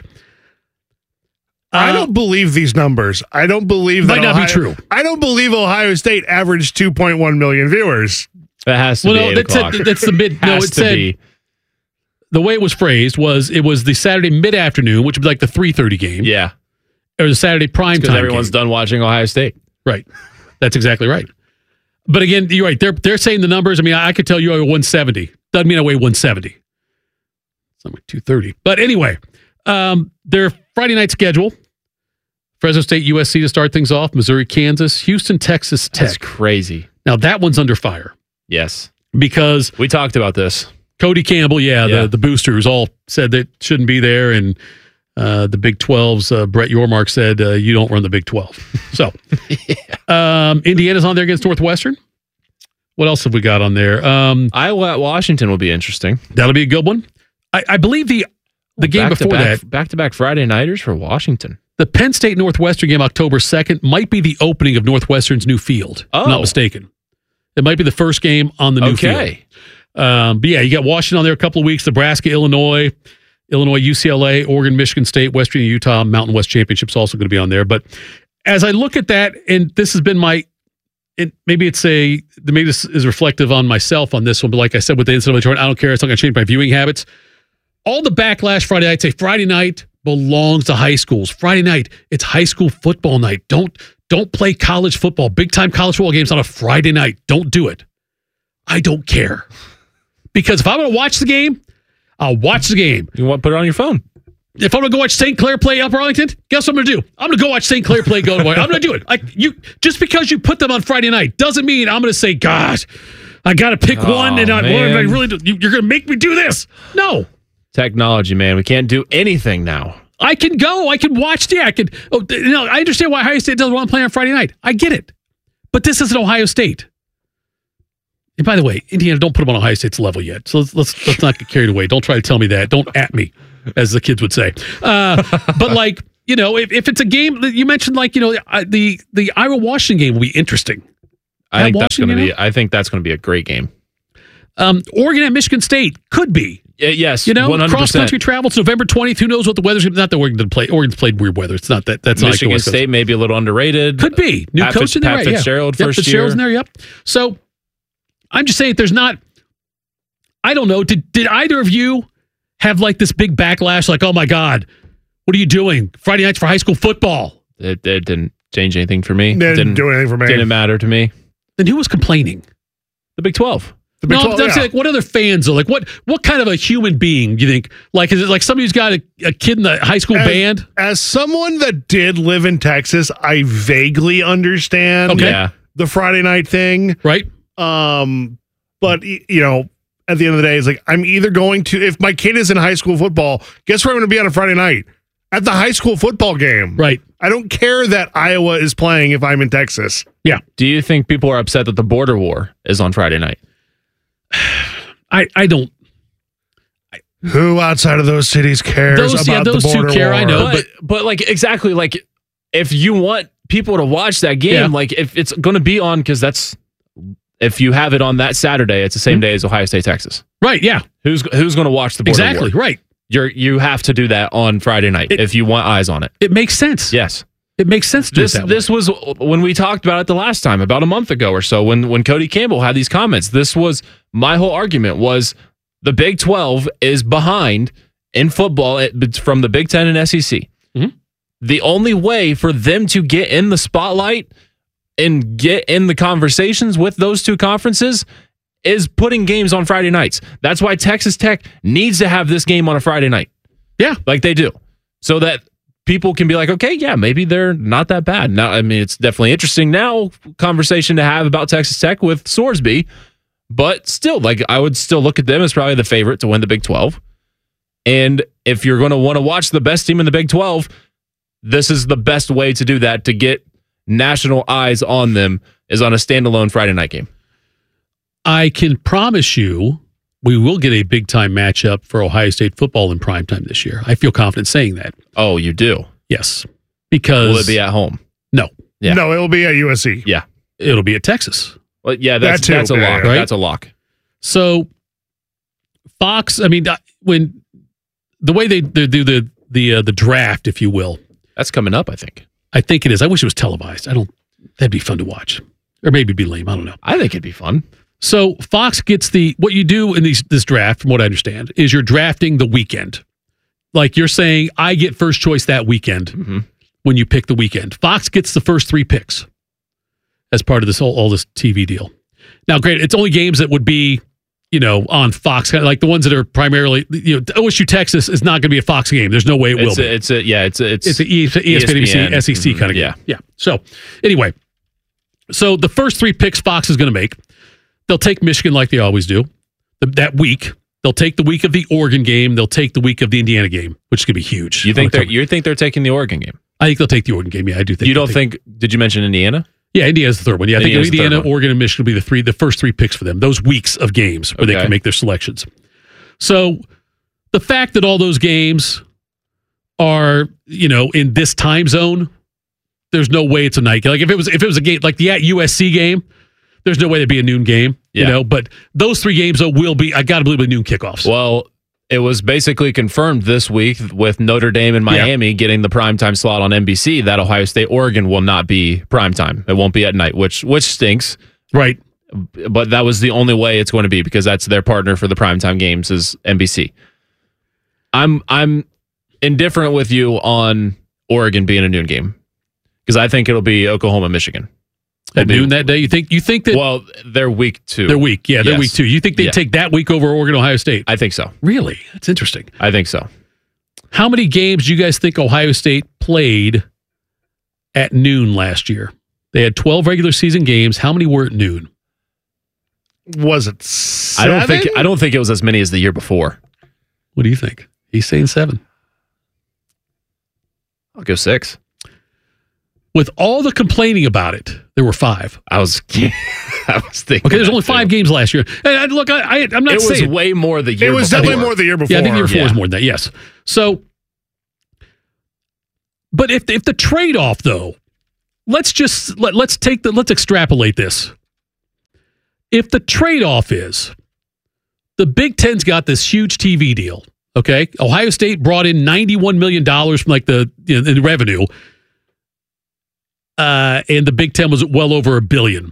I don't believe these numbers. I don't believe
might
that
not
Ohio,
be true.
I don't believe Ohio State averaged two point one million viewers.
That has to
well,
be
no,
eight
that's,
o'clock.
a, that's the mid. No,
Has
it
to
said
be.
the way it was phrased was it was the Saturday mid afternoon, which would be like the three thirty game.
Yeah,
or the Saturday prime
because
time.
Everyone's
game.
done watching Ohio State.
Right. That's exactly right. But again, you're right. They're they're saying the numbers. I mean, I could tell you I weigh one seventy. Doesn't mean I weigh one seventy. It's like two thirty. But anyway, um, their Friday night schedule. Fresno State, U S C to start things off. Missouri, Kansas, Houston, Texas Tech.
That's crazy.
Now, that one's under fire.
Yes.
Because
we talked about this.
Cody Campbell, yeah,
Yeah.
The, the boosters all said that shouldn't be there. And uh, the Big twelve's uh, Brett Yormark said, uh, you don't run the Big twelve. So, yeah. um, Indiana's on there against Northwestern. What else have we got on there? Um,
Iowa at Washington will be interesting.
That'll be a good one. I, I believe the the game
back
before
to back,
that,
back-to-back Friday nighters for Washington.
the Penn State Northwestern game October second might be the opening of Northwestern's new field.
Oh.
If I'm not mistaken. It might be the first game on the new
Okay.
field. Um, but yeah, you got Washington on there a couple of weeks, Nebraska, Illinois, Illinois, U C L A, Oregon, Michigan State, West Virginia, Utah, Mountain West Championship's also going to be on there. But as I look at that, and this has been my, it, maybe it's a, maybe this is reflective on myself on this one, but like I said with the N C double A tournament, I don't care. It's not going to change my viewing habits. All the backlash Friday, I'd say Friday night belongs to high schools. Friday night, it's high school football night. Don't don't play college football. Big time college football games on a Friday night. Don't do it. I don't care. Because if I'm going to watch the game, I'll watch the game.
You want to put it on your phone?
If I'm going to go watch Saint Clair play Upper Arlington, guess what I'm going to do? I'm going to go watch Saint Clair play go to I'm going to do it. I, you Just because you put them on Friday night doesn't mean I'm going to say, gosh, I got to pick
Oh,
one and I,
man.
I really do. You, you're going to make me do this. No.
Technology, man. We can't do anything now.
I can go. I can watch. Yeah, I can. Oh, you know, I understand why Ohio State doesn't want to play on Friday night. I get it. But this isn't Ohio State. And by the way, Indiana, don't put them on Ohio State's level yet. So let's let's, let's not get carried away. Don't try to tell me that. Don't at me, as the kids would say. Uh, but like, you know, if, if it's a game that you mentioned, like, you know, the the Iowa Washington game will be interesting.
I
At
think that's going to
Washington,
be. I think that's going to be a great game.
Um, Oregon at Michigan State could be.
Y- yes,
You know,
one hundred percent.
cross country travel. It's November twentieth. Who knows what the weather's going to be? Not that Oregon didn't play. Oregon's played weird weather. It's not that. That's not like the
Michigan
West Coast.
State maybe a little underrated.
Could be. New
Pat
coach
Fitz-
in there,
Pat
right? Yeah.
Fitzgerald
Yep,
first
Fitzgerald's in
year.
there, yep. So I'm just saying there's not, I don't know. Did did either of you have like this big backlash? Like, oh my God, what are you doing? Friday nights for high school football.
It, it didn't change anything for me.
It didn't do anything for me.
Didn't matter to me.
Then who was complaining?
The Big twelve.
The Big
no,
twelve,
I'm
yeah.
saying, like, what other fans are like? What what kind of a human being do you think? Like, is it like somebody who's got a, a kid in the high school
As,
band?
as someone that did live in Texas, I vaguely understand
Okay.
Yeah.
the Friday night thing.
Right.
Um, but y- you know, at the end of the day, it's like I'm either going to if my kid is in high school football, guess where I'm going to be on a Friday night? At the high school football game.
Right.
I don't care that Iowa is playing if I'm in Texas.
Yeah.
Do you think people are upset that the border war is on Friday night?
I I don't.
Who outside of those cities cares
Those-
about
yeah, those
the
two
border
care,
war?
I know.
But but like exactly like if you want people to watch that game,
Yeah.
like if it's going to be on because that's if you have it on that Saturday, it's the same
Mm-hmm.
day as Ohio State Texas.
Right. Yeah.
Who's who's going to watch the border
Exactly.
war?
Right.
You're you have to do that on Friday night
It-
if you want eyes on it.
It makes sense.
Yes.
It makes sense to do
This
it that
this
way.
was when we talked about it the last time, about a month ago or so, when when Cody Campbell had these comments. This was my whole argument was the Big twelve is behind in football at- from the Big Ten and S E C.
Mhm.
The only way for them to get in the spotlight and get in the conversations with those two conferences is putting games on Friday nights. That's why Texas Tech needs to have this game on a Friday night.
Yeah.
Like they do. So that people can be like, okay, yeah, maybe they're not that bad. Now, I mean, it's definitely interesting now conversation to have about Texas Tech with Sorsby, but still, like, I would still look at them as probably the favorite to win the Big twelve. And if you're going to want to watch the best team in the Big twelve, this is the best way to do that, to get national eyes on them, is on a standalone Friday night game.
I can promise you we will get a big time matchup for Ohio State football in primetime this year. I feel confident saying that.
Oh, you do?
Yes. Because
Will it be at home?
No.
Yeah.
No, it'll be at U S C.
Yeah.
It'll be at Texas.
Well, yeah, that's,
That too.
that's a
Yeah,
lock.
yeah.
Right?
That's a lock.
So Fox, I mean, uh, when the way they, they do the the uh, the draft, if you will,
That's coming up, I think.
I think it is. I wish it was televised. I don't. That'd be fun to watch, or maybe it'd be lame. I don't know.
I think it'd be fun.
So Fox gets the what you do in these this draft, from what I understand, is you're drafting the weekend. Like you're saying, I get first choice that weekend
Mm-hmm.
when you pick the weekend. Fox gets the first three picks as part of this whole all this T V deal. Now, great, it's only games that would be, you know, on Fox, kind of like the ones that are primarily, you know, O S U Texas is not going to be a Fox game. There's no way it will
It's
be.
a, it's a yeah, it's a, it's
It's an E S P N, A B C, S E C
Mhm.
kind of game.
Yeah.
Yeah. So anyway, so the first three picks Fox is going to make, they'll take Michigan like they always do. The, that week, they'll take the week of the Oregon game. They'll take the week of the Indiana game, which is going to be huge.
You think
On
they're
the-
you think they're taking the Oregon game?
I think they'll take the Oregon game. Yeah, I do think.
You don't
they'll take-
think? Did you mention Indiana?
Yeah, Indiana's the third one. Yeah, I think
Indiana's the third
Indiana,
one.
Oregon, and Michigan will be the three, the first three picks for them. Those weeks of games where they
Okay.
can make their selections. So the fact that all those games are, you know, in this time zone, there's no way it's a night game. Like if it was if it was a game like the at U S C game, there's no way it'd be a noon game. You
Yeah.
know, but those three games though will be. I got to believe with noon kickoffs.
Well, it was basically confirmed this week with Notre Dame and Miami getting the primetime slot on N B C that Ohio State Oregon will not be primetime. It won't be at night, which which stinks.
Right.
But that was the only way it's going to be because that's their partner for the primetime games is N B C. I'm I'm indifferent with you on Oregon being a noon game because I think it'll be Oklahoma, Michigan.
at noon that day? You think you think that
Well, they're week two.
they're week, yeah, they're
Yes.
week two. You think they'd
Yeah.
take that week over Oregon, Ohio State?
I think so.
Really? That's interesting.
I think so.
How many games do you guys think Ohio State played at noon last year? They had twelve regular season games. How many were at noon?
Was it
I don't think
seven?
I don't think it was as many as the year before.
What do you think? He's saying seven.
I'll go six.
With all the complaining about it, there were five.
I was I was thinking.
Okay, there's
that
only
too.
five games last year. And I, look, I, I, I'm not
It was
saying
way more the year
It was
before.
definitely more the year before.
Yeah, I think year four
Yeah.
was more than that. Yes. So, but if if the trade off though, let's just let, let's take the let's extrapolate this. If the trade off is the Big Ten's got this huge T V deal, okay? Ohio State brought in ninety-one million dollars from like the you know, in revenue, uh, and the Big Ten was well over a billion,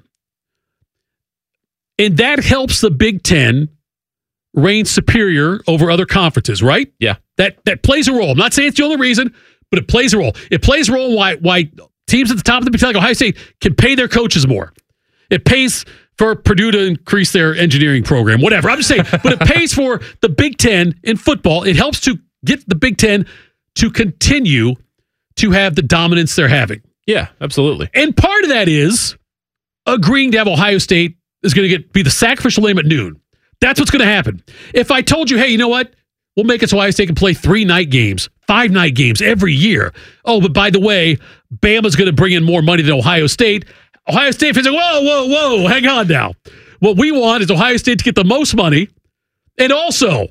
and that helps the Big Ten reign superior over other conferences, right?
Yeah.
That that plays a role. I'm not saying it's the only reason, but it plays a role. It plays a role why why teams at the top of the Big Ten, like Ohio State, can pay their coaches more. It pays for Purdue to increase their engineering program, whatever. I'm just saying, but it pays for the Big Ten in football. It helps to get the Big Ten to continue to have the dominance they're having.
Yeah, absolutely.
And part of that is agreeing to have Ohio State is going to get be the sacrificial lamb at noon. That's what's going to happen. If I told you, hey, you know what? We'll make it so Ohio State can play three night games, five night games every year. Oh, but by the way, Bama's going to bring in more money than Ohio State. Ohio State fans are like, whoa, whoa, whoa, hang on now. What we want is Ohio State to get the most money and also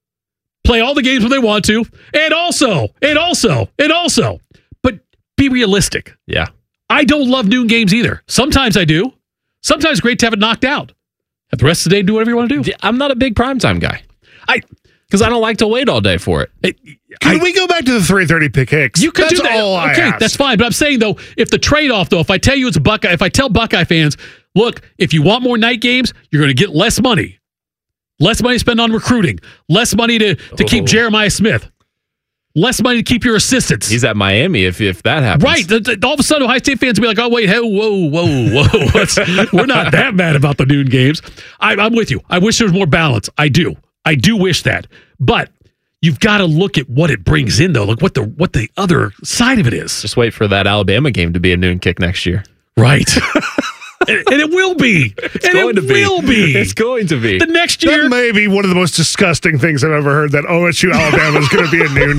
play all the games when they want to, and also, and also, and also. But be realistic.
Yeah.
I don't love noon games either. Sometimes I do. Sometimes it's great to have it knocked out. Have the rest of the day do whatever you want to do.
I'm not a big primetime guy.
I
because I don't like to wait all day for it.
it
Can I, we go back to the three thirty pick Hicks?
You could
that's
do that.
all I
okay,
ask.
that's fine. But I'm saying though, if the trade-off though, if I tell you it's a Buckeye, if I tell Buckeye fans, look, if you want more night games, you're going to get less money, less money to spend on recruiting, less money to to
Oh.
keep Jeremiah Smith, less money to keep your assistants.
He's at Miami if if that happens.
Right. The- the- All of a sudden, Ohio State fans will be like, oh, wait, hey, whoa, whoa, whoa. Let's- we're not that mad about the noon games. I, I'm with you. I wish there was more balance. I do. I do wish that. But you've got to look at what it brings in, though. Look what the what the other side of it is.
Just wait for that Alabama game to be a noon kick next year.
Right. and, and it will be.
It's
and
going
it
to be.
will be.
It's going to be.
The next year.
That may be one of the most disgusting things I've ever heard, that O S U Alabama is going to be a noon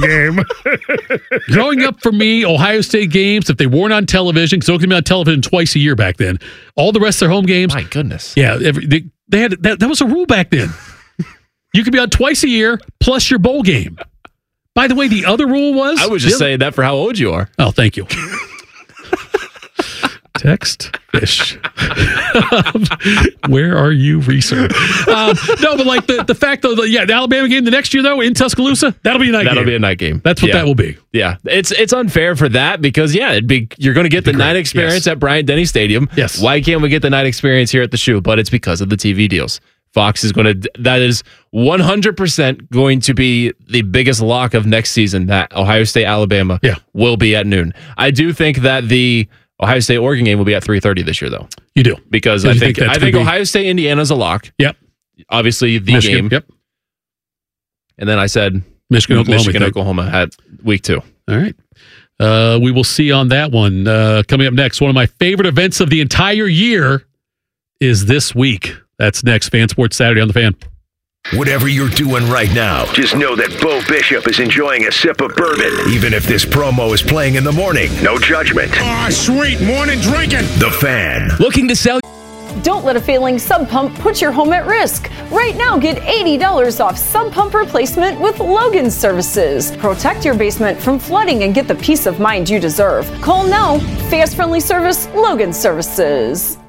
game.
Growing up for me, Ohio State games, if they weren't on television, because they were going to be on television twice a year back then, all the rest of their home games.
My goodness.
Yeah, every, they, they had that, that was a rule back then. You could be on twice a year plus your bowl game. By the way, the other rule was
I was just saying that for how old you are.
Oh, thank you. Text fish. Where are you, Reeser? Um, no, but like the, the fact though, the, yeah, the Alabama game the next year though in Tuscaloosa, that'll be a night
That'll
game.
be a night game.
That's what
Yeah.
that will be.
Yeah, it's it's unfair for that because yeah, it'd be you're going to get the
great.
night experience
Yes.
at Bryant Denny Stadium.
Yes.
Why can't we get the night experience here at the Shoe? But it's because of the T V deals. Fox is going to that is one hundred percent going to be the biggest lock of next season. That Ohio State Alabama
yeah.
will be at noon. I do think that the Ohio State Oregon game will be at three thirty this year though.
You do
because
You
I
think
think,
that's
I think
gonna be-
Ohio State Indiana's a lock.
Yep.
Obviously the
Michigan,
game.
Yep.
And then I said
Michigan, Oklahoma.
Michigan,
I think.
Oklahoma at week two.
All right. Uh, we will see on that one. Uh, coming up next, one of my favorite events of the entire year is this week. That's next. Fan Sports Saturday on the Fan.
Whatever you're doing right now, just know that Bo Bishop is enjoying a sip of bourbon. Even if this promo is playing in the morning, no judgment.
Ah, sweet morning drinking.
The Fan.
Looking to sell.
Don't let a failing sump pump put your home at risk. Right now, get eighty dollars off sump pump replacement with Logan Services. Protect your basement from flooding and get the peace of mind you deserve. Call now. Fast, friendly service, Logan Services.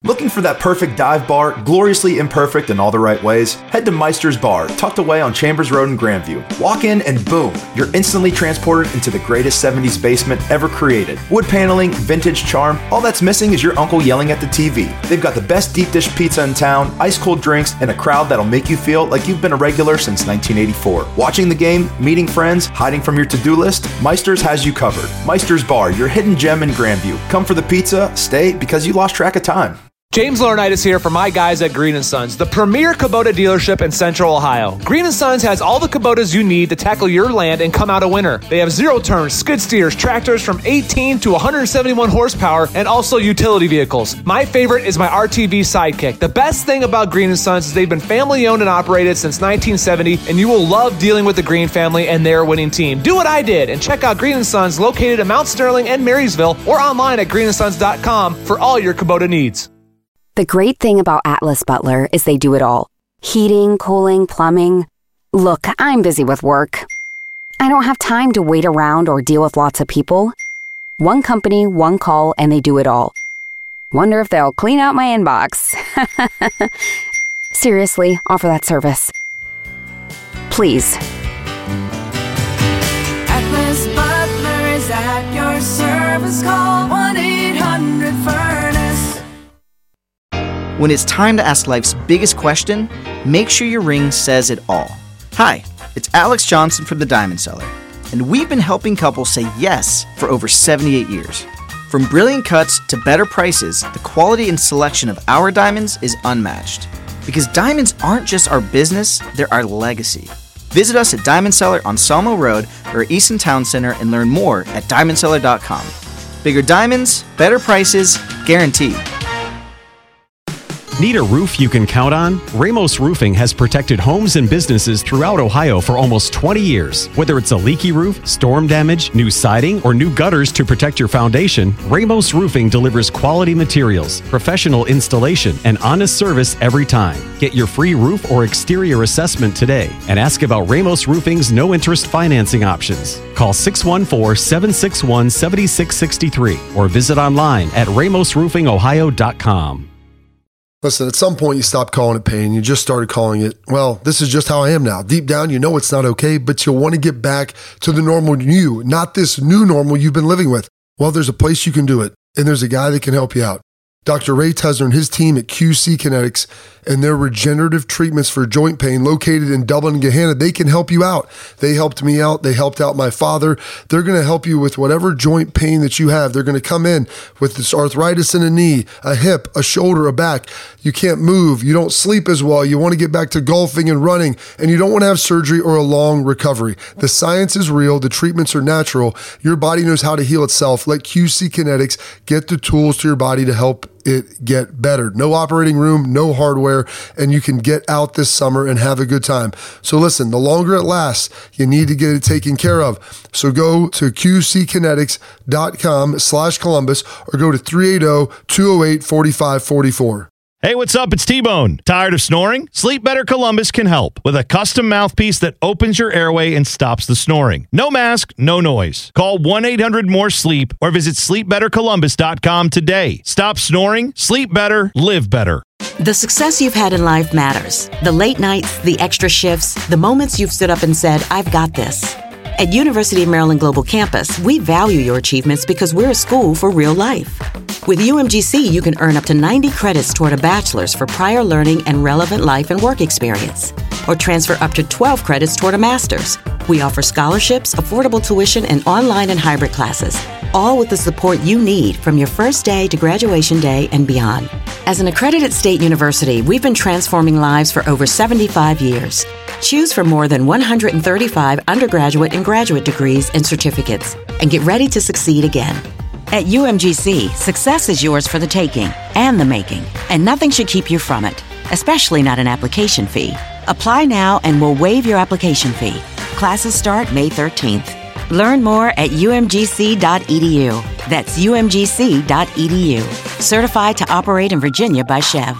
Looking for that perfect dive bar, gloriously imperfect in all the right ways? Head to Meister's Bar, tucked away on Chambers Road in Grandview. Walk in and boom, you're instantly transported into the greatest seventies basement ever created. Wood paneling, vintage charm, all that's missing is your uncle yelling at the T V. They've got the best deep dish pizza in town, ice cold drinks, and a crowd that'll make you feel like you've been a regular since nineteen eighty-four. Watching the game, meeting friends, hiding from your to-do list, Meister's has you covered. Meister's Bar, your hidden gem in Grandview. Come for the pizza, stay because you lost track of time.
James Laurinaitis here for my guys at Green and Sons, the premier Kubota dealership in Central Ohio. Green and Sons has all the Kubotas you need to tackle your land and come out a winner. They have zero turns, skid steers, tractors from eighteen to one hundred seventy-one horsepower, and also utility vehicles. My favorite is my R T V Sidekick. The best thing about Green and Sons is they've been family owned and operated since nineteen seventy, and you will love dealing with the Green family and their winning team. Do what I did and check out Green and Sons located in Mount Sterling and Marysville, or online at green and sons dot com for all your Kubota needs.
The great thing about Atlas Butler is they do it all. Heating, cooling, plumbing. Look, I'm busy with work. I don't have time to wait around or deal with lots of people. One company, one call, and they do it all. Wonder if they'll clean out my inbox. Seriously, offer that service. Please.
Atlas Butler is at your service. Call one eight hundred furnace.
When it's time to ask life's biggest question, make sure your ring says it all. Hi, it's Alex Johnson from the Diamond Seller, and we've been helping couples say yes for over seventy-eight years. From brilliant cuts to better prices, the quality and selection of our diamonds is unmatched. Because diamonds aren't just our business, they're our legacy. Visit us at Diamond Seller on Salmo Road or Easton Town Center and learn more at diamond seller dot com. Bigger diamonds, better prices, guaranteed.
Need a roof you can count on? Ramos Roofing has protected homes and businesses throughout Ohio for almost twenty years. Whether it's a leaky roof, storm damage, new siding, or new gutters to protect your foundation, Ramos Roofing delivers quality materials, professional installation, and honest service every time. Get your free roof or exterior assessment today and ask about Ramos Roofing's no-interest financing options. Call six one four, seven six one, seven six six three or visit online at ramos roofing ohio dot com.
Listen, at some point you stopped calling it pain. You just started calling it, well, this is just how I am now. Deep down, you know it's not okay, but you want to get back to the normal you, not this new normal you've been living with. Well, there's a place you can do it, and there's a guy that can help you out. Doctor Ray Tesner and his team at Q C Kinetics and their regenerative treatments for joint pain located in Dublin and Gahanna, they can help you out. They helped me out. They helped out my father. They're going to help you with whatever joint pain that you have. They're going to come in with this arthritis in a knee, a hip, a shoulder, a back. You can't move. You don't sleep as well. You want to get back to golfing and running, and you don't want to have surgery or a long recovery. The science is real. The treatments are natural. Your body knows how to heal itself. Let Q C Kinetics get the tools to your body to help it get better. No operating room, no hardware, and you can get out this summer and have a good time. So listen, the longer it lasts, you need to get it taken care of. So go to q c kinetics dot com slash Columbus or go to three eight zero, two zero eight, four five four four.
Hey, what's up? It's T-Bone. Tired of snoring? Sleep Better Columbus can help with a custom mouthpiece that opens your airway and stops the snoring. No mask, no noise. Call one eight hundred more sleep or visit sleep better columbus dot com today. Stop snoring, sleep better, live better.
The success you've had in life matters. The late nights, the extra shifts, the moments you've stood up and said, I've got this. At University of Maryland Global Campus, we value your achievements because we're a school for real life. With U M G C, you can earn up to ninety credits toward a bachelor's for prior learning and relevant life and work experience, or transfer up to twelve credits toward a master's. We offer scholarships, affordable tuition, and online and hybrid classes, all with the support you need from your first day to graduation day and beyond. As an accredited state university, we've been transforming lives for over seventy-five years. Choose from more than one hundred thirty-five undergraduate and graduate degrees and certificates, and get ready to succeed again. At U M G C, success is yours for the taking and the making, and nothing should keep you from it, especially not an application fee. Apply now and we'll waive your application fee. Classes start May thirteenth. Learn more at u m g c dot e d u. That's u m g c dot e d u. Certified to operate in Virginia by Chev.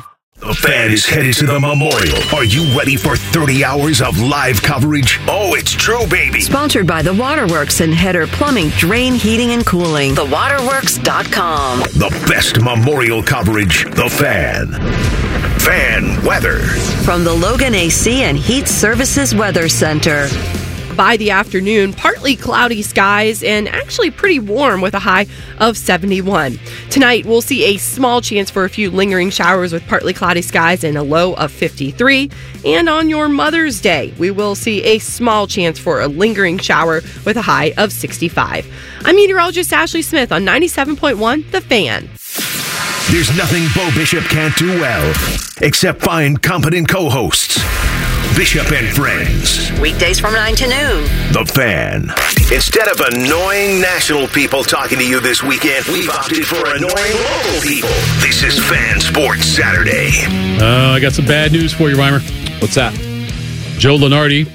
The Fan is headed to the Memorial. Are you ready for thirty hours of live coverage? Oh, it's true, baby.
Sponsored by The Waterworks and Header Plumbing, Drain, Heating, and Cooling. the waterworks dot com.
The best Memorial coverage. The Fan. Fan weather.
From the Logan A C and Heat Services Weather Center.
By the afternoon, partly cloudy skies and actually pretty warm with a high of seventy-one. Tonight, we'll see a small chance for a few lingering showers with partly cloudy skies and a low of fifty-three. And on your Mother's Day, we will see a small chance for a lingering shower with a high of sixty-five. I'm meteorologist Ashley Smith on ninety-seven point one The Fan.
There's nothing Bo Bishop can't do well, except find competent co-hosts. Bishop and Friends.
Weekdays from nine to noon.
The Fan. Instead of annoying national people talking to you this weekend, we've opted for annoying local people. This is Fan Sports Saturday.
Uh, I got some bad news for you, Reimer.
What's that?
Joe Lunardi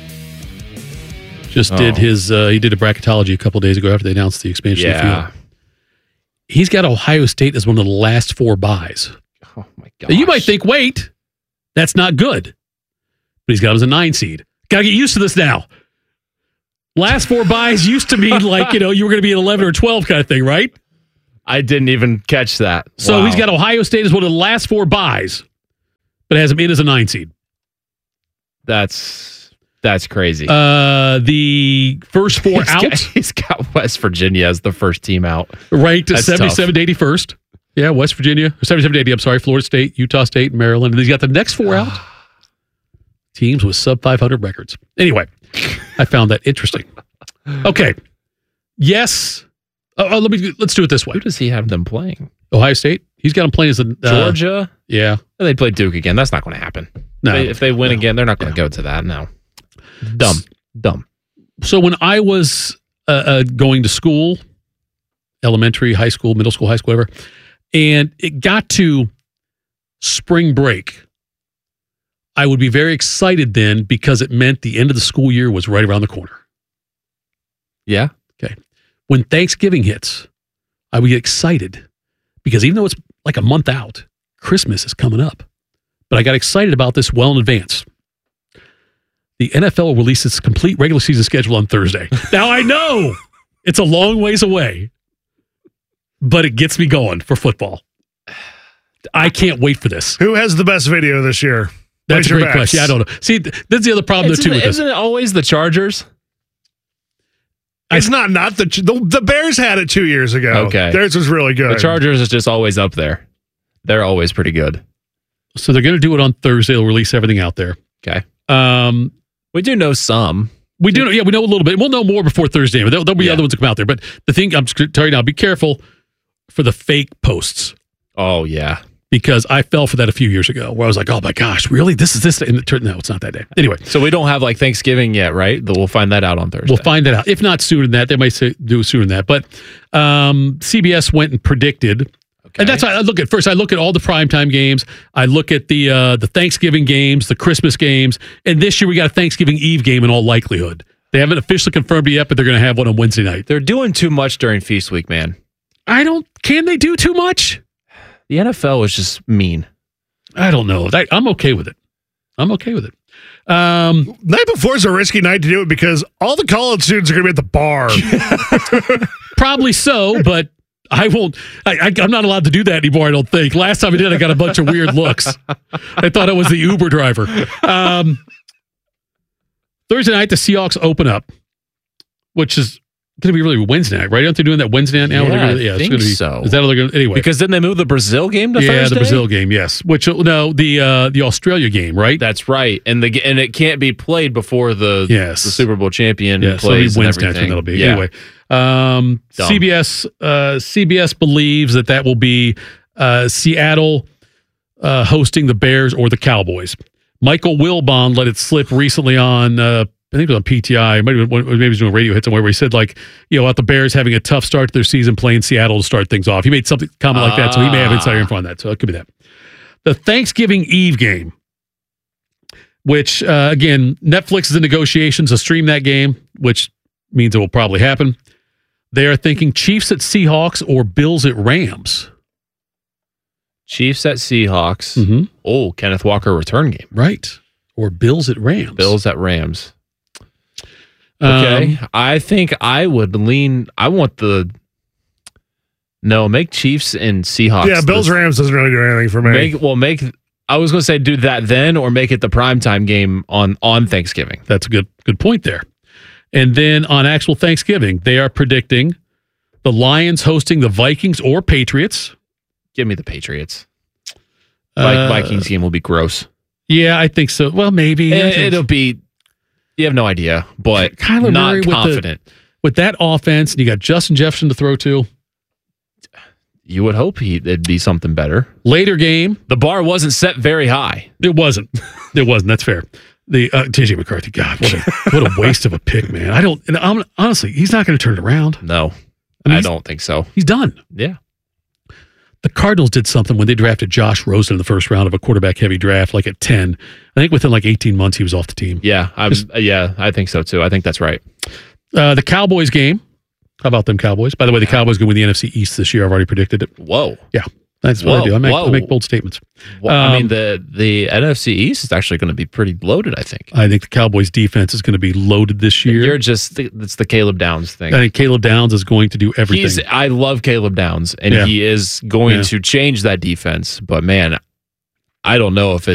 just
Oh.
did his, uh, he did a bracketology a couple days ago after they announced the expansion of the
Yeah.
field. He's got Ohio State as one of the last four buys.
Oh, my God.
Now, you might think, wait, that's not good. But he's got him as a nine seed. Got to get used to this now. Last four buys used to mean like, you know, you were going to be an eleven or twelve kind of thing, right?
I didn't even catch that.
So
Wow.
he's got Ohio State as one of the last four buys, but has him in as a nine seed.
That's that's crazy.
Uh, the first four
He's
out.
got- he's got West Virginia as the first team out.
Ranked
That's
seventy-seven to eighty-first. Yeah, West Virginia. Or seventy-seven to eighty, I'm sorry. Florida State, Utah State, and Maryland. And he's got the next four out. Teams with sub five hundred records. Anyway, I found that interesting. Okay. Yes. Oh, oh, let me, let's do it this way.
Who does he have them playing?
Ohio State. He's got them playing as a... Uh,
Georgia?
Yeah.
They play Duke again. That's not going to happen.
No.
They- if they win
No.
again, they're not going to go to that. No. Dumb. Dumb.
So when I was uh, uh, going to school, elementary, high school, middle school, high school, whatever, and it got to spring break, I would be very excited then because it meant the end of the school year was right around the corner.
Yeah.
Okay. When Thanksgiving hits, I would get excited because even though it's like a month out, Christmas is coming up. But I got excited about this well in advance. The N F L will release its complete regular season schedule on Thursday. Now, I know it's a long ways away, but it gets me going for football. I can't wait for this.
Who has the best video this year?
That's
Place
a
your
great
bets.
question. I don't know. See, th- that's the other problem,
Isn't,
though, too,
it,
with this.
isn't it always the Chargers?
It's not not the, the the Bears had it two years ago.
Okay.
Theirs was really good.
The Chargers is just always up there. They're always pretty good.
So they're going to do it on Thursday. They'll release everything out there.
Okay.
Um,
we do know some.
We do know, yeah, we know a little bit. We'll know more before Thursday, but there'll, there'll be
Yeah.
other ones that come out there. But the thing, I'm just going to tell you now, be careful for the fake posts.
Oh, yeah.
Because I fell for that a few years ago where I was like, oh my gosh, really? This is this? And it turned, no, it's not that day. Anyway.
So we don't have like Thanksgiving yet, right? But we'll find that out on Thursday.
We'll find that out. If not sooner than that, they might say, do sooner than that. But um, C B S went and predicted. Okay. And that's how I look at first. I look at all the primetime games. I look at the uh, the Thanksgiving games, the Christmas games. And this year we got a Thanksgiving Eve game in all likelihood. They haven't officially confirmed it yet, but they're going to have one on Wednesday night.
They're doing too much during Feast Week, man.
I don't, can they do too much?
The N F L is just mean.
I don't know. I, I'm okay with it. I'm okay with it. Um,
night before is a risky night to do it because all the college students are going to be at the bar.
Probably so, but I won't. I, I, I'm not allowed to do that anymore, I don't think. Last time I did, I got a bunch of weird looks. I thought I was the Uber driver. Um, Thursday night, the Seahawks open up, which is going to be really Wednesday night, right? Aren't they doing that Wednesday night now?
Yeah,
They're gonna,
I
yeah,
think
it's gonna be,
so.
Is that how they're going to? Anyway.
Because didn't they move the Brazil game to
yeah,
Thursday?
the Brazil game, yes. Which, no, the uh, the Australia game, right?
That's right. And the and it can't be played before the,
Yes.
the Super Bowl champion
Yeah, so
plays
it'll be
and
Wednesday night
everything.
that'll be.
Yeah.
Anyway, um,
Dumb.
C B S uh, C B S believes that that will be uh, Seattle uh, hosting the Bears or the Cowboys. Michael Wilbon let it slip recently on, uh, I think it was on P T I, maybe, maybe he was doing a radio hit somewhere where he said, like, you know, about the Bears having a tough start to their season playing Seattle to start things off. He made something comment like that, so he may have insider info on that. So it could be that. The Thanksgiving Eve game, which, uh, again, Netflix is in negotiations to stream that game, which means it will probably happen. They are thinking Chiefs at Seahawks or Bills at Rams.
Chiefs at Seahawks.
Mm-hmm.
Oh, Kenneth Walker return game.
Right. Or Bills at Rams.
Bills at Rams. Okay. Um, I think I would lean. I want the. No, make Chiefs and Seahawks.
Yeah, Bills this, Rams doesn't really do anything for me.
Make, well, make. I was going to say do that then, or make it the primetime game on on Thanksgiving.
That's a good good point there. And then on actual Thanksgiving, they are predicting the Lions hosting the Vikings or Patriots.
Give me the Patriots. Uh, Vikings game will be gross.
Yeah, I think so. Well, maybe.
It, it'll be, you have no idea, but Kyler not Murray confident.
With, the, with that offense, and you got Justin Jefferson to throw to.
You would hope he, it'd be something better.
Later game.
The bar wasn't set very high.
It wasn't. It wasn't. That's fair. The uh, J J McCarthy, God, what a, what a waste of a pick, man. I don't, and I'm, honestly, he's not going to turn it around.
No,
I, mean,
I don't think so.
He's done.
Yeah.
The Cardinals did something when they drafted Josh Rosen in the first round of a quarterback-heavy draft, like at ten. I think within like eighteen months, he was off the team.
Yeah, I'm, Just, yeah, I think so too. I think that's right.
Uh, the Cowboys game. How about them Cowboys? By the way, the Cowboys going to win the N F C East this year. I've already predicted it.
Whoa.
Yeah, that's what whoa, I do. I make, I make bold statements.
Well, um, I mean, the, the N F C East is actually going to be pretty loaded, I think.
I think the Cowboys defense is going to be loaded this year.
You're just, it's the Caleb Downs thing.
I think Caleb Downs is going to do everything.
He's, I love Caleb Downs, and yeah. he is going yeah. to change that defense. But man, I don't know if it